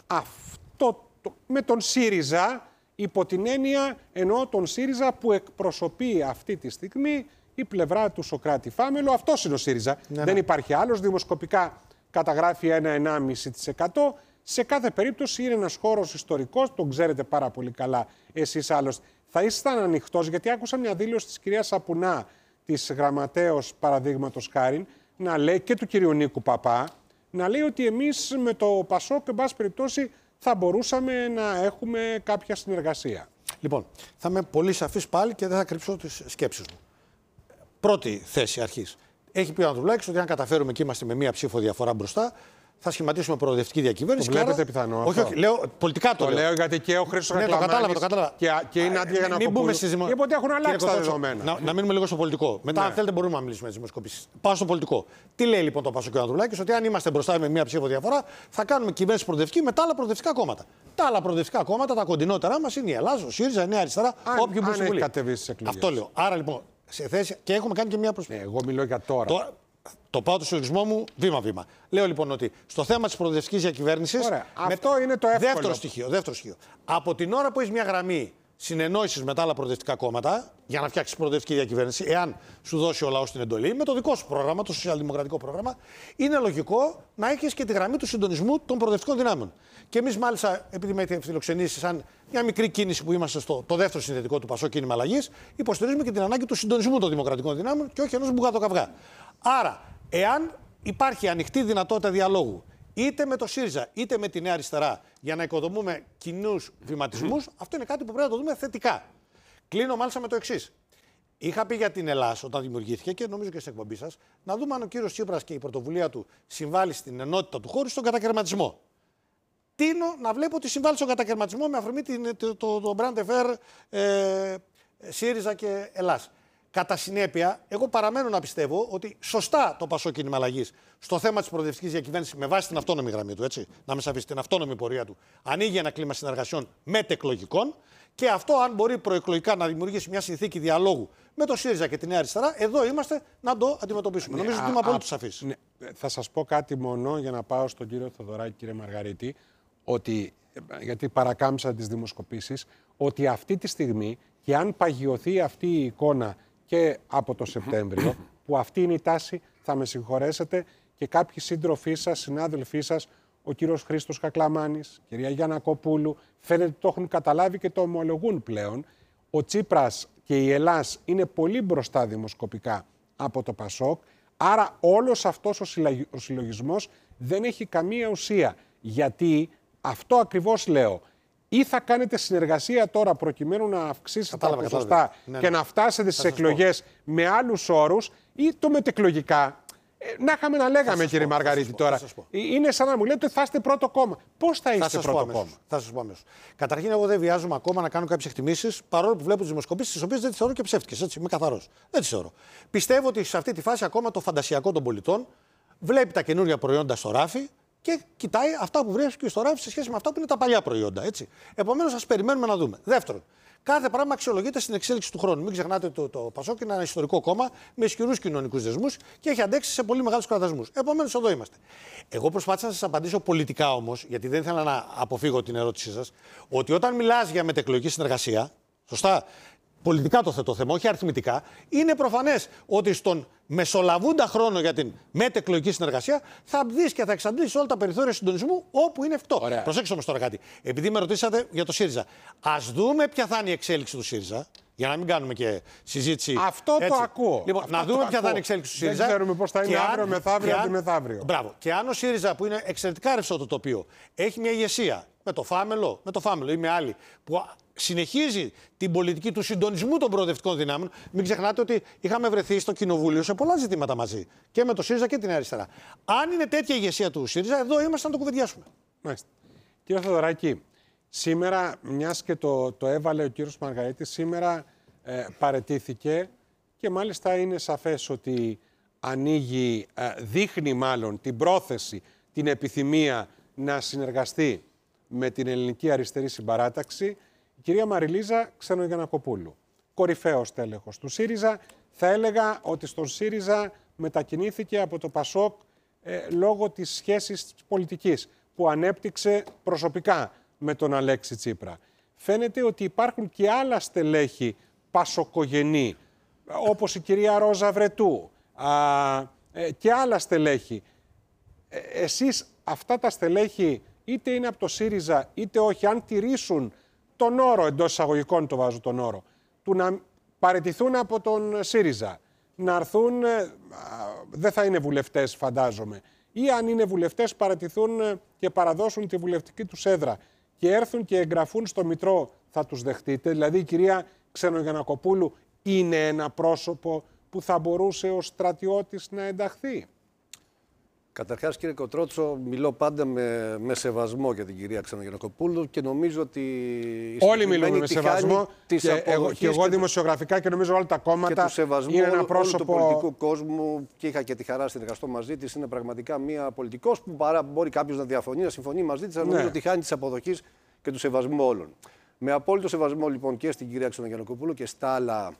αυτό, το, με τον ΣΥΡΙΖΑ, υπό την έννοια εννοώ τον ΣΥΡΙΖΑ που εκπροσωπεί αυτή τη στιγμή η πλευρά του Σωκράτη Φάμελο. Αυτός είναι ο ΣΥΡΙΖΑ. Ναι, Δεν ναι. υπάρχει άλλος. Δημοσκοπικά καταγράφει ένα με ένα κόμμα πέντε τοις εκατό. Σε κάθε περίπτωση είναι ένας χώρος ιστορικός, τον ξέρετε πάρα πολύ καλά εσείς άλλωστε. Θα ήσασταν ανοιχτός, γιατί άκουσα μια δήλωση της κυρίας Σαπουνά, της γραμματέως παραδείγματος χάριν, να λέει και του κυρίου Νίκου Παπά, να λέει ότι εμείς με το Πασόκ, εν πάση περιπτώσει, θα μπορούσαμε να έχουμε κάποια συνεργασία. Λοιπόν, θα είμαι πολύ σαφής πάλι και δεν θα κρυψώ τις σκέψεις μου. Πρώτη θέση αρχής. Έχει πει ο Ανδρουλάκης ότι αν καταφέρουμε και είμαστε με μία ψήφο διαφορά μπροστά, θα σχηματίσουμε προοδευτική διακυβέρνηση. Το βλέπετε πιθανό. Όχι, όχι, λέω, πολιτικά το, το λέω. λέω γιατί και ο Χρήστος ναι, Κακλαμάνης το κατάλαβα, το κατάλαβα. Και, και η Νάντια Γιαννακοπούλου. Δημο... Και ποτέ έχουν αλλάξει τα δεδομένα. Να, να μείνουμε λίγο στο πολιτικό. Μετά, ναι. αν θέλετε, μπορούμε να μιλήσουμε για τις δημοσκοπήσεις. Πάω στο πολιτικό. Τι λέει λοιπόν το Πασόκ και ο Ανδρουλάκης, ότι αν είμαστε μπροστά με μία ψήφο διαφορά, θα κάνουμε κυβέρνηση προοδευτική με τα άλλα προοδευτικά κόμματα. Τα άλλα προοδευτικά κόμματα, τα κοντινότερά μας είναι η Ελλάδα, ο ΣΥΡΙΖΑ, η Νέα Αριστερά, όποιοι μπουν στη Βουλή. Αυτό λέω. Άρα λοιπόν, σε θέση. Και έχουμε κάνει και μία προσπάθεια. Εγώ μιλώ για τώρα. Το πάω το συλλογισμό μου βήμα-βήμα. Λέω λοιπόν ότι στο θέμα της προοδευτικής διακυβέρνησης. Αυτό είναι το εύκολο. Δεύτερο στοιχείο, δεύτερο στοιχείο. Από την ώρα που έχει μια γραμμή συνεννόησης με τα άλλα προοδευτικά κόμματα, για να φτιάξεις προοδευτική διακυβέρνηση, εάν σου δώσει ο λαός την εντολή, με το δικό σου πρόγραμμα, το σοσιαλδημοκρατικό πρόγραμμα, είναι λογικό να έχεις και τη γραμμή του συντονισμού των προοδευτικών δυνάμεων. Και εμείς, μάλιστα, επειδή με έχετε φιλοξενήσει σαν μια μικρή κίνηση που είμαστε στο το δεύτερο συνθετικό του Πασόκ Κίνημα Αλλαγής, υποστηρίζουμε και την ανάγκη του συντονισμού των δημοκρατικών δυνάμεων και όχι ενός μπουγατοκαυγά. Άρα, εάν υπάρχει ανοιχτή δυνατότητα διαλόγου είτε με το ΣΥΡΙΖΑ είτε με τη Νέα Αριστερά για να οικοδομούμε κοινούς βηματισμούς, αυτό είναι κάτι που πρέπει να το δούμε θετικά. Κλείνω μάλιστα με το εξής. Είχα πει για την Ελλάδα όταν δημιουργήθηκε και νομίζω και στην εκπομπή σας να δούμε αν ο κύριος Τσίπρας και η πρωτοβουλία του συμβάλλει στην ενότητα του χώρου στον κατακαιρματισμό. Τίνω να βλέπω ότι συμβάλλει στον κατακαιρματισμό με αφορμή το, το, το Brand Affair ε, ΣΥΡΙΖΑ και Ελλάς. Κατά συνέπεια, εγώ παραμένω να πιστεύω ότι σωστά το Πασόκ Κίνημα Αλλαγής στο θέμα της προοδευτικής διακυβέρνησης με βάση την αυτόνομη γραμμή του, έτσι, να με σαφίσει την αυτόνομη πορεία του, ανοίγει ένα κλίμα συνεργασιών μετεκλογικών και αυτό, αν μπορεί προεκλογικά να δημιουργήσει μια συνθήκη διαλόγου με το ΣΥΡΙΖΑ και τη Νέα Αριστερά, εδώ είμαστε να το αντιμετωπίσουμε. Ναι, νομίζω ότι είμαι απόλυτα σαφής. Ναι, θα σας πω κάτι μόνο για να πάω στον κύριο Θεοδωράκη, κύριε Μαργαρίτη, ότι, γιατί παρακάμψα τις δημοσκοπήσεις, ότι αυτή τη στιγμή και αν παγιωθεί αυτή η εικόνα και από το Σεπτέμβριο, που αυτή είναι η τάση, θα με συγχωρέσετε, και κάποιοι σύντροφοί σας, συνάδελφοί σας, ο κύριος Χρήστος Κακλαμάνης, κυρία Γιαννακοπούλου, φαίνεται ότι το έχουν καταλάβει και το ομολογούν πλέον. Ο Τσίπρας και η Ελλάς είναι πολύ μπροστά δημοσκοπικά από το Πασόκ, άρα όλος αυτός ο συλλογισμός δεν έχει καμία ουσία. Γιατί αυτό ακριβώς λέω. Ή θα κάνετε συνεργασία τώρα προκειμένου να αυξήσετε τα ποσοστά ναι, ναι. και να φτάσετε στις εκλογές με άλλους όρους, ή το μετεκλογικά. Ε, να είχαμε να λέγαμε, κύριε πω, Μαργαρίτη, πω, τώρα. Είναι σαν να μου λέτε ότι θα είστε πρώτο κόμμα. Πώς θα είστε θα πρώτο κόμμα? Θα σας πω αμέσως. Καταρχήν, εγώ δεν βιάζομαι ακόμα να κάνω κάποιες εκτιμήσεις, παρόλο που βλέπω τις δημοσκοπήσεις, τις οποίες δεν τις θεωρώ και ψεύτικες. Έτσι, είμαι καθαρός. Δεν τις θεωρώ. Πιστεύω ότι σε αυτή τη φάση ακόμα το φαντασιακό των πολιτών βλέπει τα καινούργια προϊόντα στο ράφι. Και κοιτάει αυτά που βρίσκει στο ράφι σε σχέση με αυτά που είναι τα παλιά προϊόντα. Επομένως, ας περιμένουμε να δούμε. Δεύτερον, κάθε πράγμα αξιολογείται στην εξέλιξη του χρόνου. Μην ξεχνάτε ότι το, το Πασόκ είναι ένα ιστορικό κόμμα με ισχυρούς κοινωνικούς δεσμούς και έχει αντέξει σε πολύ μεγάλους κραδασμούς. Επομένως, εδώ είμαστε. Εγώ προσπάθησα να σας απαντήσω πολιτικά όμως, γιατί δεν ήθελα να αποφύγω την ερώτησή σας, ότι όταν μιλάς για μετεκλογική συνεργασία, Σωστά. Πολιτικά το θέτω θέμα, όχι αριθμητικά. Είναι προφανές ότι στον μεσολαβούντα χρόνο για την μετεκλογική συνεργασία θα δεις και θα εξαντλήσεις όλα τα περιθώρια συντονισμού όπου είναι αυτό. Προσέξτε όμως τώρα κάτι. Επειδή με ρωτήσατε για το ΣΥΡΙΖΑ, ας δούμε ποια θα είναι η εξέλιξη του ΣΥΡΙΖΑ. Για να μην κάνουμε και συζήτηση. Αυτό έτσι. το ακούω. Λοιπόν, Αυτό να δούμε ποια ακούω. θα είναι η εξέλιξη του ΣΥΡΙΖΑ. Δεν ξέρουμε πώς θα είναι αύριο, μεθαύριο, αντί μεθαύριο. Μπράβο. Και αν ο ΣΥΡΙΖΑ, που είναι εξαιρετικά ρευστό το τοπίο, έχει μια ηγεσία με το Φάμελο, με το Φάμελο ή με άλλη, που συνεχίζει την πολιτική του συντονισμού των προοδευτικών δυνάμεων. Μην ξεχνάτε ότι είχαμε βρεθεί στο Κοινοβούλιο σε πολλά ζητήματα μαζί. Και με το ΣΥΡΙΖΑ και την αριστερά. Αν είναι τέτοια ηγεσία του ΣΥΡΙΖΑ, εδώ είμαστε να το κουβεντιάσουμε. Μάλιστα. Κύριε Θεοδωράκη, σήμερα, μιας και το, το έβαλε ο κύριος Μαργαρίτης, σήμερα ε, παραιτήθηκε και μάλιστα είναι σαφές ότι ανοίγει, ε, δείχνει μάλλον την πρόθεση, την επιθυμία να συνεργαστεί με την ελληνική αριστερή συμπαράταξη, η κυρία Μαριλίζα Ξενογιαννακοπούλου. Κορυφαίος τέλεχος του ΣΥΡΙΖΑ. Θα έλεγα ότι στον ΣΥΡΙΖΑ μετακινήθηκε από το ΠΑΣΟΚ ε, λόγω της σχέσης της πολιτικής που ανέπτυξε προσωπικά με τον Αλέξη Τσίπρα. Φαίνεται ότι υπάρχουν και άλλα στελέχη πασοκογενή, όπως η κυρία Ρόζα Βρετού α, ε, και άλλα στελέχη. Ε, εσείς αυτά τα στελέχη είτε είναι από το ΣΥΡΙΖΑ είτε όχι, αν τηρήσουν τον όρο, εντός εισαγωγικών το βάζω τον όρο, του να παραιτηθούν από τον ΣΥΡΙΖΑ, να έρθουν, ε, δεν θα είναι βουλευτές φαντάζομαι, ή αν είναι βουλευτές παραιτηθούν και παραδώσουν τη βουλευτική τους έδρα και έρθουν και εγγραφούν στο Μητρό, θα τους δεχτείτε? Δηλαδή η κυρία Ξενογιαννακοπούλου είναι ένα πρόσωπο που θα μπορούσε ο στρατιώτης να ενταχθεί? Καταρχάς, κύριε Κοτρότσο, μιλώ πάντα με, με σεβασμό για την κυρία Ξενογιαννακοπούλου και νομίζω ότι... Όλοι μιλούμε με σεβασμό και εγώ, και εγώ δημοσιογραφικά και νομίζω όλα τα κόμματα και του σεβασμού είναι ένα όλου, πρόσωπο... όλου του πολιτικού κόσμου και είχα και τη χαρά συνεργαστώ μαζί της. Είναι πραγματικά μια πολιτικός που παρά μπορεί κάποιος να διαφωνεί, να συμφωνεί μαζί της, αλλά νομίζω Ναι. ότι χάνει της αποδοχής και του σεβασμού όλων. Με απόλυτο σεβασμό λοιπόν και στην κυρία Ξενογιαννακοπούλου και στα άλλα...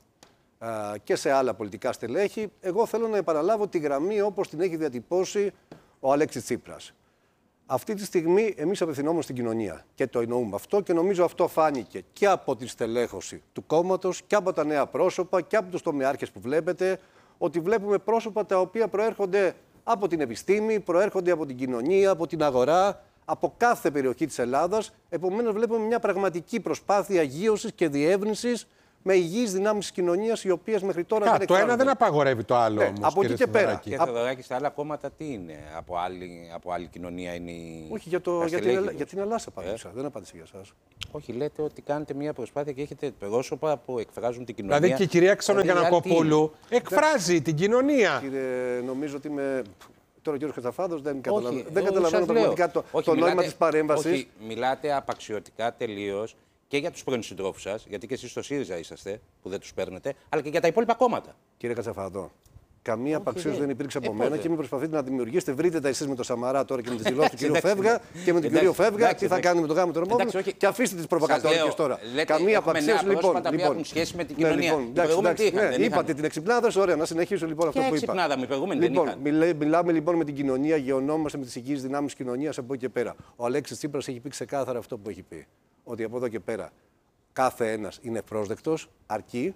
και σε άλλα πολιτικά στελέχη, εγώ θέλω να επαναλάβω τη γραμμή όπως την έχει διατυπώσει ο Αλέξης Τσίπρας. Αυτή τη στιγμή εμείς απευθυνόμαστε στην κοινωνία και το εννοούμε αυτό και νομίζω αυτό φάνηκε και από τη στελέχωση του κόμματος και από τα νέα πρόσωπα και από τους τομεάρχες που βλέπετε, ότι βλέπουμε πρόσωπα τα οποία προέρχονται από την επιστήμη, προέρχονται από την κοινωνία, από την αγορά, από κάθε περιοχή της Ελλάδας. Επομένως βλέπουμε μια πραγματική προσπάθεια αγίωσης και διεύρυνσης με υγιείς δυνάμεις της κοινωνίας, οι οποίες μέχρι τώρα Κα, δεν το εκφράζονται. ένα δεν απαγορεύει το άλλο, Ναι, όμως, από εκεί κύριε και πέρα. Θεοδωράκη. Και Θεοδωράκη, στα άλλα κόμματα τι είναι, από άλλη, από άλλη κοινωνία είναι η... Όχι, για, το, τα για, την, στελέχη Ελλά- τους. για την Ελλάδα απάντησα. Δεν απάντησα για εσάς. Όχι, λέτε ότι κάνετε μια προσπάθεια και έχετε πρόσωπα που εκφράζουν την κοινωνία. Δηλαδή και η κυρία Δηλαδή, Ξενογιαννακοπούλου εκφράζει την κοινωνία. Κύριε, νομίζω ότι με... Τώρα ο κύριος Κατσαφάδος δεν, Όχι, καταλαβα... δεν όχι, καταλαβαίνω σας λέω. πραγματικά το, Όχι, το νόημα μιλάτε- της παρέμβασης. Όχι, μιλάτε απαξιωτικά τελείως και για τους πρώην συντρόφους σας, γιατί και εσείς στο ΣΥΡΙΖΑ είσαστε, που δεν τους παίρνετε, αλλά και για τα υπόλοιπα κόμματα. Κύριε Κατσαφάδο, καμία απαξίωση δεν. δεν υπήρξε από Ε, μένα πότε? και μην προσπαθείτε να δημιουργήσετε. Βρείτε τα εσείς με τον Σαμαρά τώρα και με τις δηλώσεις του κύριου Εντάξει, Φεύγα εντάξει. και με τον Εντάξει, κύριο Φεύγα. εντάξει, Τι θα εντάξει. κάνει με τον γάμο του Εντάξει, Ρωμόπουλου όχι. και αφήστε τις Σας προβοκατόρικες λέω, τώρα. λέτε, Καμία έχουμε νέα απαξίωση λοιπόν. πρόσωπα τα οποία λοιπόν. έχουν σχέση με την Ναι, κοινωνία. λοιπόν, Οι εντάξει, προηγούμενοι εντάξει, τι είχαν, ναι, δεν είχαν? είπατε την εξυπνάδα, ωραία, να συνεχίσω λοιπόν αυτό Ποια που είπα. εξυπνάδα, οι προηγούμενοι δεν Λοιπόν, είχαν? μιλέ- μιλάμε λοιπόν με την κοινωνία, γεωνόμαστε με τις υγιείς δυνάμεις της κοινωνίας από εκεί και πέρα. Ο Αλέξης Τσίπρας έχει πει ξεκάθαρα αυτό που έχει πει. Ότι από εδώ και πέρα κάθε ένας είναι ευπρόσδεκτος, αρκεί,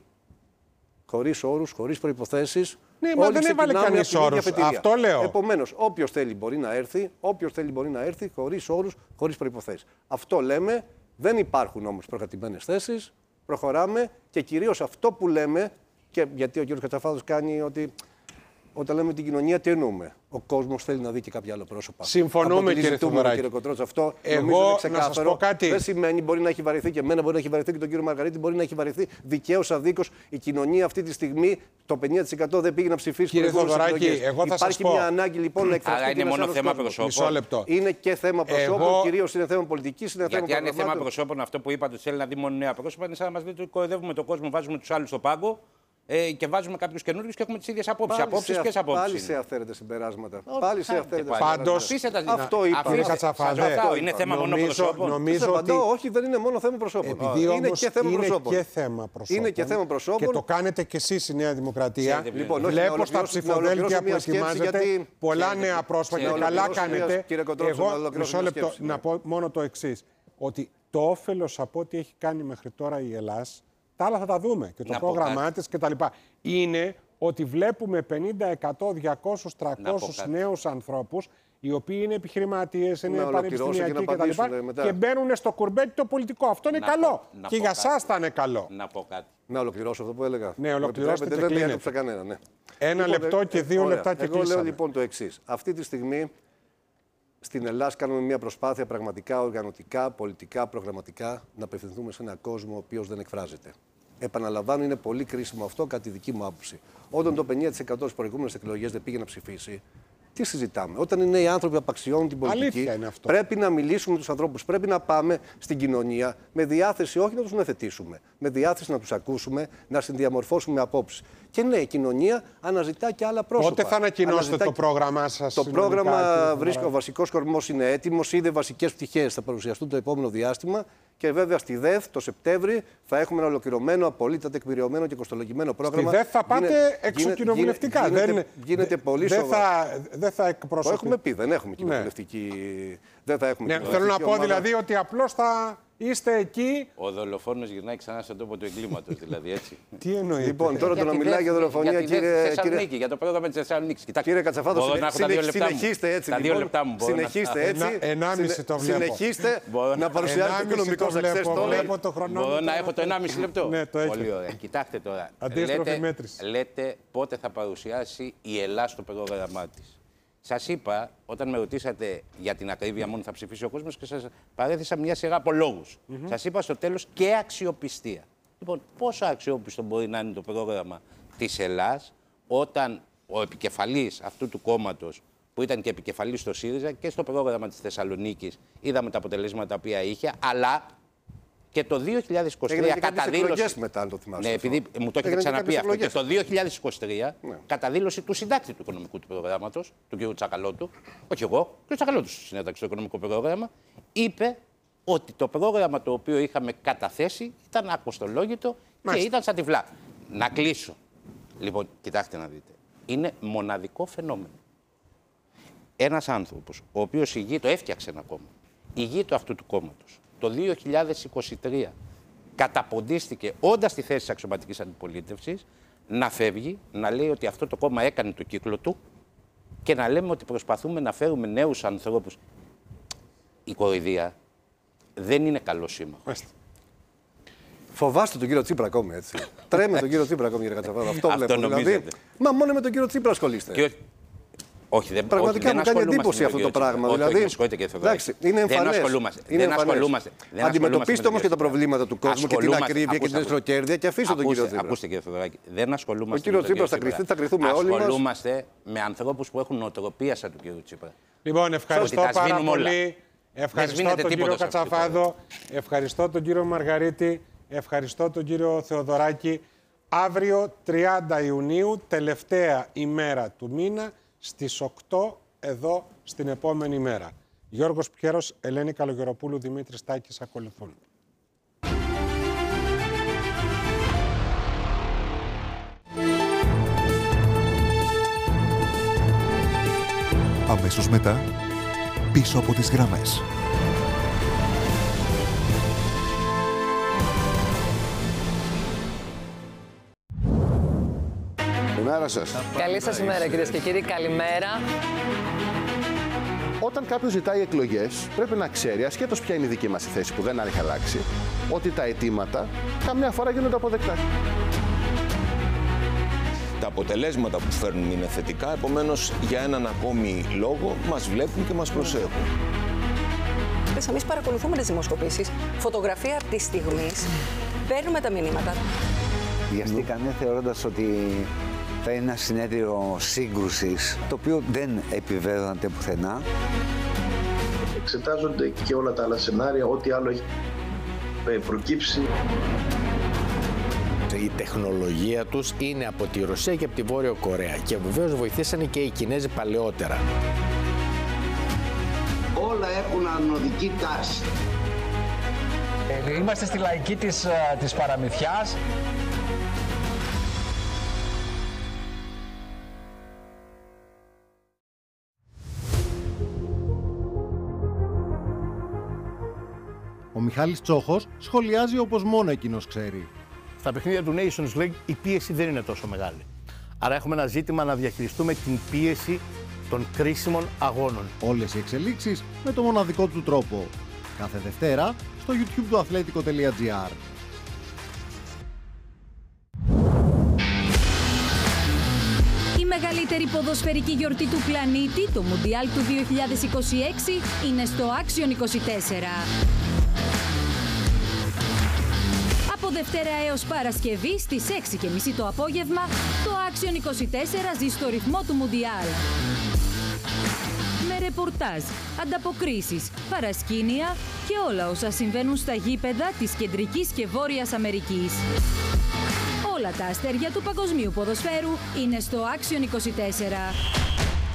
χωρίς όρους, χωρίς προϋποθέσεις. Ναι, μα όλοι δεν έβαλε ξεκινάμε κανείς από την ίδια όρους. αφετηρία. Αυτό λέω. Επομένως, όποιος θέλει μπορεί να έρθει, όποιος θέλει μπορεί να έρθει, χωρίς όρους, χωρίς προϋποθέσεις. Αυτό λέμε, δεν υπάρχουν όμως προκατημένες θέσεις, προχωράμε και κυρίως αυτό που λέμε, και γιατί ο κ. Κατσαφάδος κάνει ότι όταν λέμε την κοινωνία, τι εννοούμε? Ο κόσμος θέλει να δει και κάποια άλλα πρόσωπα. Συμφωνούμε, Από τη κύριε ζητούμε, Θεοδωράκη. κύριε Κοτρότσο, αυτό Εγώ, νομίζω είναι να σας ξεκάθαρο. πω κάτι. Δεν σημαίνει μπορεί να έχει βαρεθεί και εμένα, μπορεί να έχει βαρεθεί και τον κύριο Μαργαρίτη, μπορεί να έχει βαρεθεί δικαίως αδίκως. Η κοινωνία αυτή τη στιγμή το πενήντα τοις εκατό δεν πήγε να ψηφίσει. Κύριε προηγούμενες Θεοδωράκη, εκλογές. εγώ θα σας Υπάρχει πω. μια ανάγκη λοιπόν να εκφραστεί. Άρα και είναι ένας μόνο άλλος θέμα κόσμος. προσώπων. Μισό λεπτό. Είναι και θέμα προσώπων, Εγώ- κυρίως είναι θέμα πολιτικής, είναι θέμα Γιατί αν είναι θέμα προγραμμάτων. προσώπων, αυτό που είπατε, ότι θέλει να δει μόνο νέα πρόσωπα, είναι σαν να μας λέτε ότι κοροϊδεύουμε τον κόσμο, βάζουμε τους άλλους στο πάγκο ε, και βάζουμε κάποιους καινούριους και έχουμε τις ίδιες απόψεις. Πάλι Απόψεις, σε- ποιες απόψεις? Πάλι είναι? σε αυθαίρετα συμπεράσματα. Πάλι σε αυθαίρετα πάλι. συμπεράσματα. Πάντως, Αφήστε τα Αυτό είπα. Κύριε Αφήστε- Κατσαφάδε, σας ρωτάω, είναι θέμα μόνο νομίζω, προσώπων? νομίζω Σας ότι απαντώ, όχι, δεν είναι μόνο θέμα προσώπων. επειδή είναι όμως και θέμα είναι προσώπων. και θέμα προσώπων Είναι και θέμα προσώπων. και το κάνετε κι εσείς η Νέα Δημοκρατία. Ξέρετε, λοιπόν, όχι, να Βλέπω στα ολοκληρώσω- να ψηφοδέλτια ολοκληρώσω που μια σκέψη, ετοιμάζετε γιατί- πολλά Ξέρετε, νέα πρόσωπα και ξέρετε, καλά να ολοκληρώσω μια- κάνετε. κύριε Κοντρότσο, να Εγώ, ολοκληρώσω μισό μια λεπτό, σκέψη, να ναι. πω μόνο το εξής. Ότι το όφελος από ό,τι έχει κάνει μέχρι τώρα η Ελλάς Τα άλλα θα τα δούμε και το Να πρόγραμμά της κτλ. Είναι ότι βλέπουμε πενήντα, εκατό, διακόσιους, τριακόσιους νέους ανθρώπους οι οποίοι είναι επιχειρηματίες, είναι πανεπιστημιακοί κτλ. Και, και μπαίνουν στο κουρμπέτι το πολιτικό. Αυτό είναι να καλό. Πω, και για εσάς θα είναι καλό. Να πω κάτι. Να ολοκληρώσω αυτό που έλεγα. Ναι, ολοκληρώστε. Δεν διέκοψα κανένα. Ναι. Ένα λοιπόν, λεπτό και δύο ωραία. λεπτά και Εγώ κλείσαμε. λέω λοιπόν το εξής. Αυτή τη στιγμή στην Ελλάδα κάνουμε μια προσπάθεια πραγματικά οργανωτικά, πολιτικά, προγραμματικά να απευθυνθούμε σε έναν κόσμο ο οποίος δεν εκφράζεται. Επαναλαμβάνω, είναι πολύ κρίσιμο αυτό κατά τη δική μου άποψη. Όταν το πενήντα τοις εκατό στις προηγούμενες εκλογές δεν πήγε να ψηφίσει, τι συζητάμε? Όταν οι νέοι άνθρωποι απαξιώνουν την πολιτική, πρέπει να μιλήσουμε με τους ανθρώπους. Πρέπει να πάμε στην κοινωνία με διάθεση όχι να τους μεθετήσουμε, με διάθεση να τους ακούσουμε, να συνδιαμορφώσουμε απόψεις. Και ναι, η κοινωνία αναζητά και άλλα πρόσωπα. Πότε θα ανακοινώσετε αναζητά... το πρόγραμμά σας? Το πρόγραμμα βρίσκει, ο βασικός κορμός είναι έτοιμος, ήδη βασικές πτυχές θα παρουσιαστούν το επόμενο διάστημα. Και βέβαια στη ΔΕΘ το Σεπτέμβρη θα έχουμε ένα ολοκληρωμένο, απόλυτα τεκμηριωμένο και κοστολογημένο πρόγραμμα. Στη ΔΕΘ θα πάτε εξωκοινοβουλευτικά. Γίνεται, δεν, γίνεται, γίνεται πολύ δεν σοβαρά. Θα, δεν θα εκπροσωπεί. Το έχουμε πει, δεν έχουμε κοινοβουλευτική. Ναι. Δεν θα έχουμε ναι, θέλω να πω ομάδα. Δηλαδή ότι απλώς θα είστε εκεί. Ο δολοφόνος γυρνάει ξανά στον τόπο του εγκλήματος, δηλαδή έτσι. Τι εννοεί? Λοιπόν, τώρα το να μιλάει για δολοφονία, κύριε. Θεσσαλονίκη, για το πρόγραμμα της Θεσσαλονίκης. Κύριε Κατσαφάδο, συνεχίστε έτσι. Τα δύο λεπτά μου. Συνεχίστε έτσι. Ενάμιση το βλέπω. Συνεχίστε να παρουσιάζετε οικονομικό success story. Μπορώ να έχω το ενάμιση λεπτό? Ναι, το πολύ ωραία. Κοιτάξτε τώρα. Αντίστροφη μέτρηση. Λέτε πότε θα παρουσιάσει η Ελλάδα το πρόγραμμά της. Σας είπα, όταν με ρωτήσατε για την ακρίβεια μόνο θα ψηφίσει ο κόσμος και σας παρέθεσα μια σειρά από λόγους. Mm-hmm. Σας είπα στο τέλος και αξιοπιστία. Λοιπόν, πόσο αξιόπιστο μπορεί να είναι το πρόγραμμα της Ελλάς όταν ο επικεφαλής αυτού του κόμματος, που ήταν και επικεφαλής στο ΣΥΡΙΖΑ και στο πρόγραμμα της Θεσσαλονίκης, είδαμε τα αποτελέσματα τα οποία είχε, αλλά και το δύο χιλιάδες είκοσι τρία κατά δήλωση. Μετά, αν το θυμάστε. Ναι, επειδή μου το έχετε ξαναπεί αυτό. Και το δύο χιλιάδες είκοσι τρία, ναι. κατά δήλωση του συντάκτη του οικονομικού του προγράμματος, του κ. Τσακαλώτου, όχι εγώ, ο κ. Τσακαλώτου συνέταξε το οικονομικό πρόγραμμα, είπε ότι το πρόγραμμα το οποίο είχαμε καταθέσει ήταν ακοστολόγητο και ήταν σαν τυφλά. Να κλείσω. Λοιπόν, κοιτάξτε να δείτε. Είναι μοναδικό φαινόμενο. Ένας άνθρωπος, ο οποίος ηγεί, το έφτιαξε ένα κόμμα, ηγεί το αυτού του κόμματος. Το δύο χιλιάδες είκοσι τρία καταποντίστηκε όντας στη θέση της αξιωματικής αντιπολίτευσης να φεύγει, να λέει ότι αυτό το κόμμα έκανε το κύκλο του και να λέμε ότι προσπαθούμε να φέρουμε νέους ανθρώπους. Η κοροϊδία δεν είναι καλό σύμμαχος. Φοβάστε τον κύριο Τσίπρα ακόμη, έτσι. Τρέμε τον κύριο Τσίπρα ακόμη, κύριε Κατσαφάδο. Αυτό βλέπω. Δηλαδή, μα μόνο με τον κύριο Τσίπρα ασχολείστε. Και... Όχι, δεν, πραγματικά όχι, μου κάνει εντύπωση αυτό το πράγμα. Όχι, δηλαδή, όχι, και εντάξει, είναι εμφανές. Δεν ασχολούμαστε. Δεν ασχολούμαστε. Αντιμετωπίστε όμως και τα προβλήματα του κόσμου και την ακρίβεια και την εσχροκέρδεια και αφήστε τον κύριο Τσίπρα. Ακούστε, κύριε Θεοδωράκη, δεν ασχολούμαστε. Ο κύριος Τσίπρας θα κρυφθεί, θα κρυθούμε όλοι μας. Ασχολούμαστε με ανθρώπους που έχουν νοοτροπία σαν του κύριου Τσίπρα. Λοιπόν, ευχαριστώ πάρα πολύ. Ευχαριστώ τον κύριο Κατσαφάδο. Ευχαριστώ τον κύριο Μαργαρίτη. Ευχαριστώ τον κύριο Θεοδωράκη. Αύριο, τριάντα Ιουνίου, τελευταία ημέρα του μήνα, στις οκτώ εδώ στην επόμενη μέρα. Γιώργος Πιέρος, Ελένη Καλογεροπούλου, Δημήτρης Τάκης ακολουθούν. Αμέσως μετά, πίσω από τις γραμμές. Καλημέρα σας. Καλή σας ημέρα, κυρίες και κύριοι. Καλημέρα. Όταν κάποιος ζητάει εκλογές, πρέπει να ξέρει, ασχέτως ποια είναι η δική μας η θέση που δεν έχει αλλάξει, ότι τα αιτήματα καμιά φορά γίνονται αποδεκτά. Τα αποτελέσματα που φέρνουν είναι θετικά, επομένως για έναν ακόμη λόγο μας βλέπουν και μας προσέχουν. Εμείς παρακολουθούμε τις δημοσκοπήσεις, φωτογραφία από τη στιγμή, παίρνουμε τα μηνύματα. Βιαστήκανε θεωρώντας ότι θα είναι ένα συνέδριο σύγκρουσης, το οποίο δεν επιβεβαιώνεται πουθενά. Εξετάζονται και όλα τα άλλα σενάρια, ό,τι άλλο έχει προκύψει. Η τεχνολογία τους είναι από τη Ρωσία και από τη Βόρειο Κορέα και βεβαίως βοηθήσανε και οι Κινέζοι παλαιότερα. Όλα έχουν ανωδική τάση. Είμαστε στη λαϊκή της, της παραμυθιάς. Ο Μιχάλης Τσόχος σχολιάζει όπως μόνο εκείνος ξέρει. Στα παιχνίδια του Nations League η πίεση δεν είναι τόσο μεγάλη. Άρα έχουμε ένα ζήτημα να διαχειριστούμε την πίεση των κρίσιμων αγώνων. Όλες οι εξελίξεις με το μοναδικό του τρόπο. Κάθε Δευτέρα στο YouTube του αθλέτικο τελεία τζι άρ. Η μεγαλύτερη ποδοσφαιρική γιορτή του πλανήτη, το Μουντιάλ του δύο χιλιάδες είκοσι έξι, είναι στο Action είκοσι τέσσερα. Από Δευτέρα έως Παρασκευή στις έξι και μισή το απόγευμα, το Action είκοσι τέσσερα ζει στο ρυθμό του Μουντιάλ. Με ρεπορτάζ, ανταποκρίσεις, παρασκήνια και όλα όσα συμβαίνουν στα γήπεδα της Κεντρικής και Βόρειας Αμερικής. Όλα τα αστέρια του παγκοσμίου ποδοσφαίρου είναι στο Action είκοσι τέσσερα.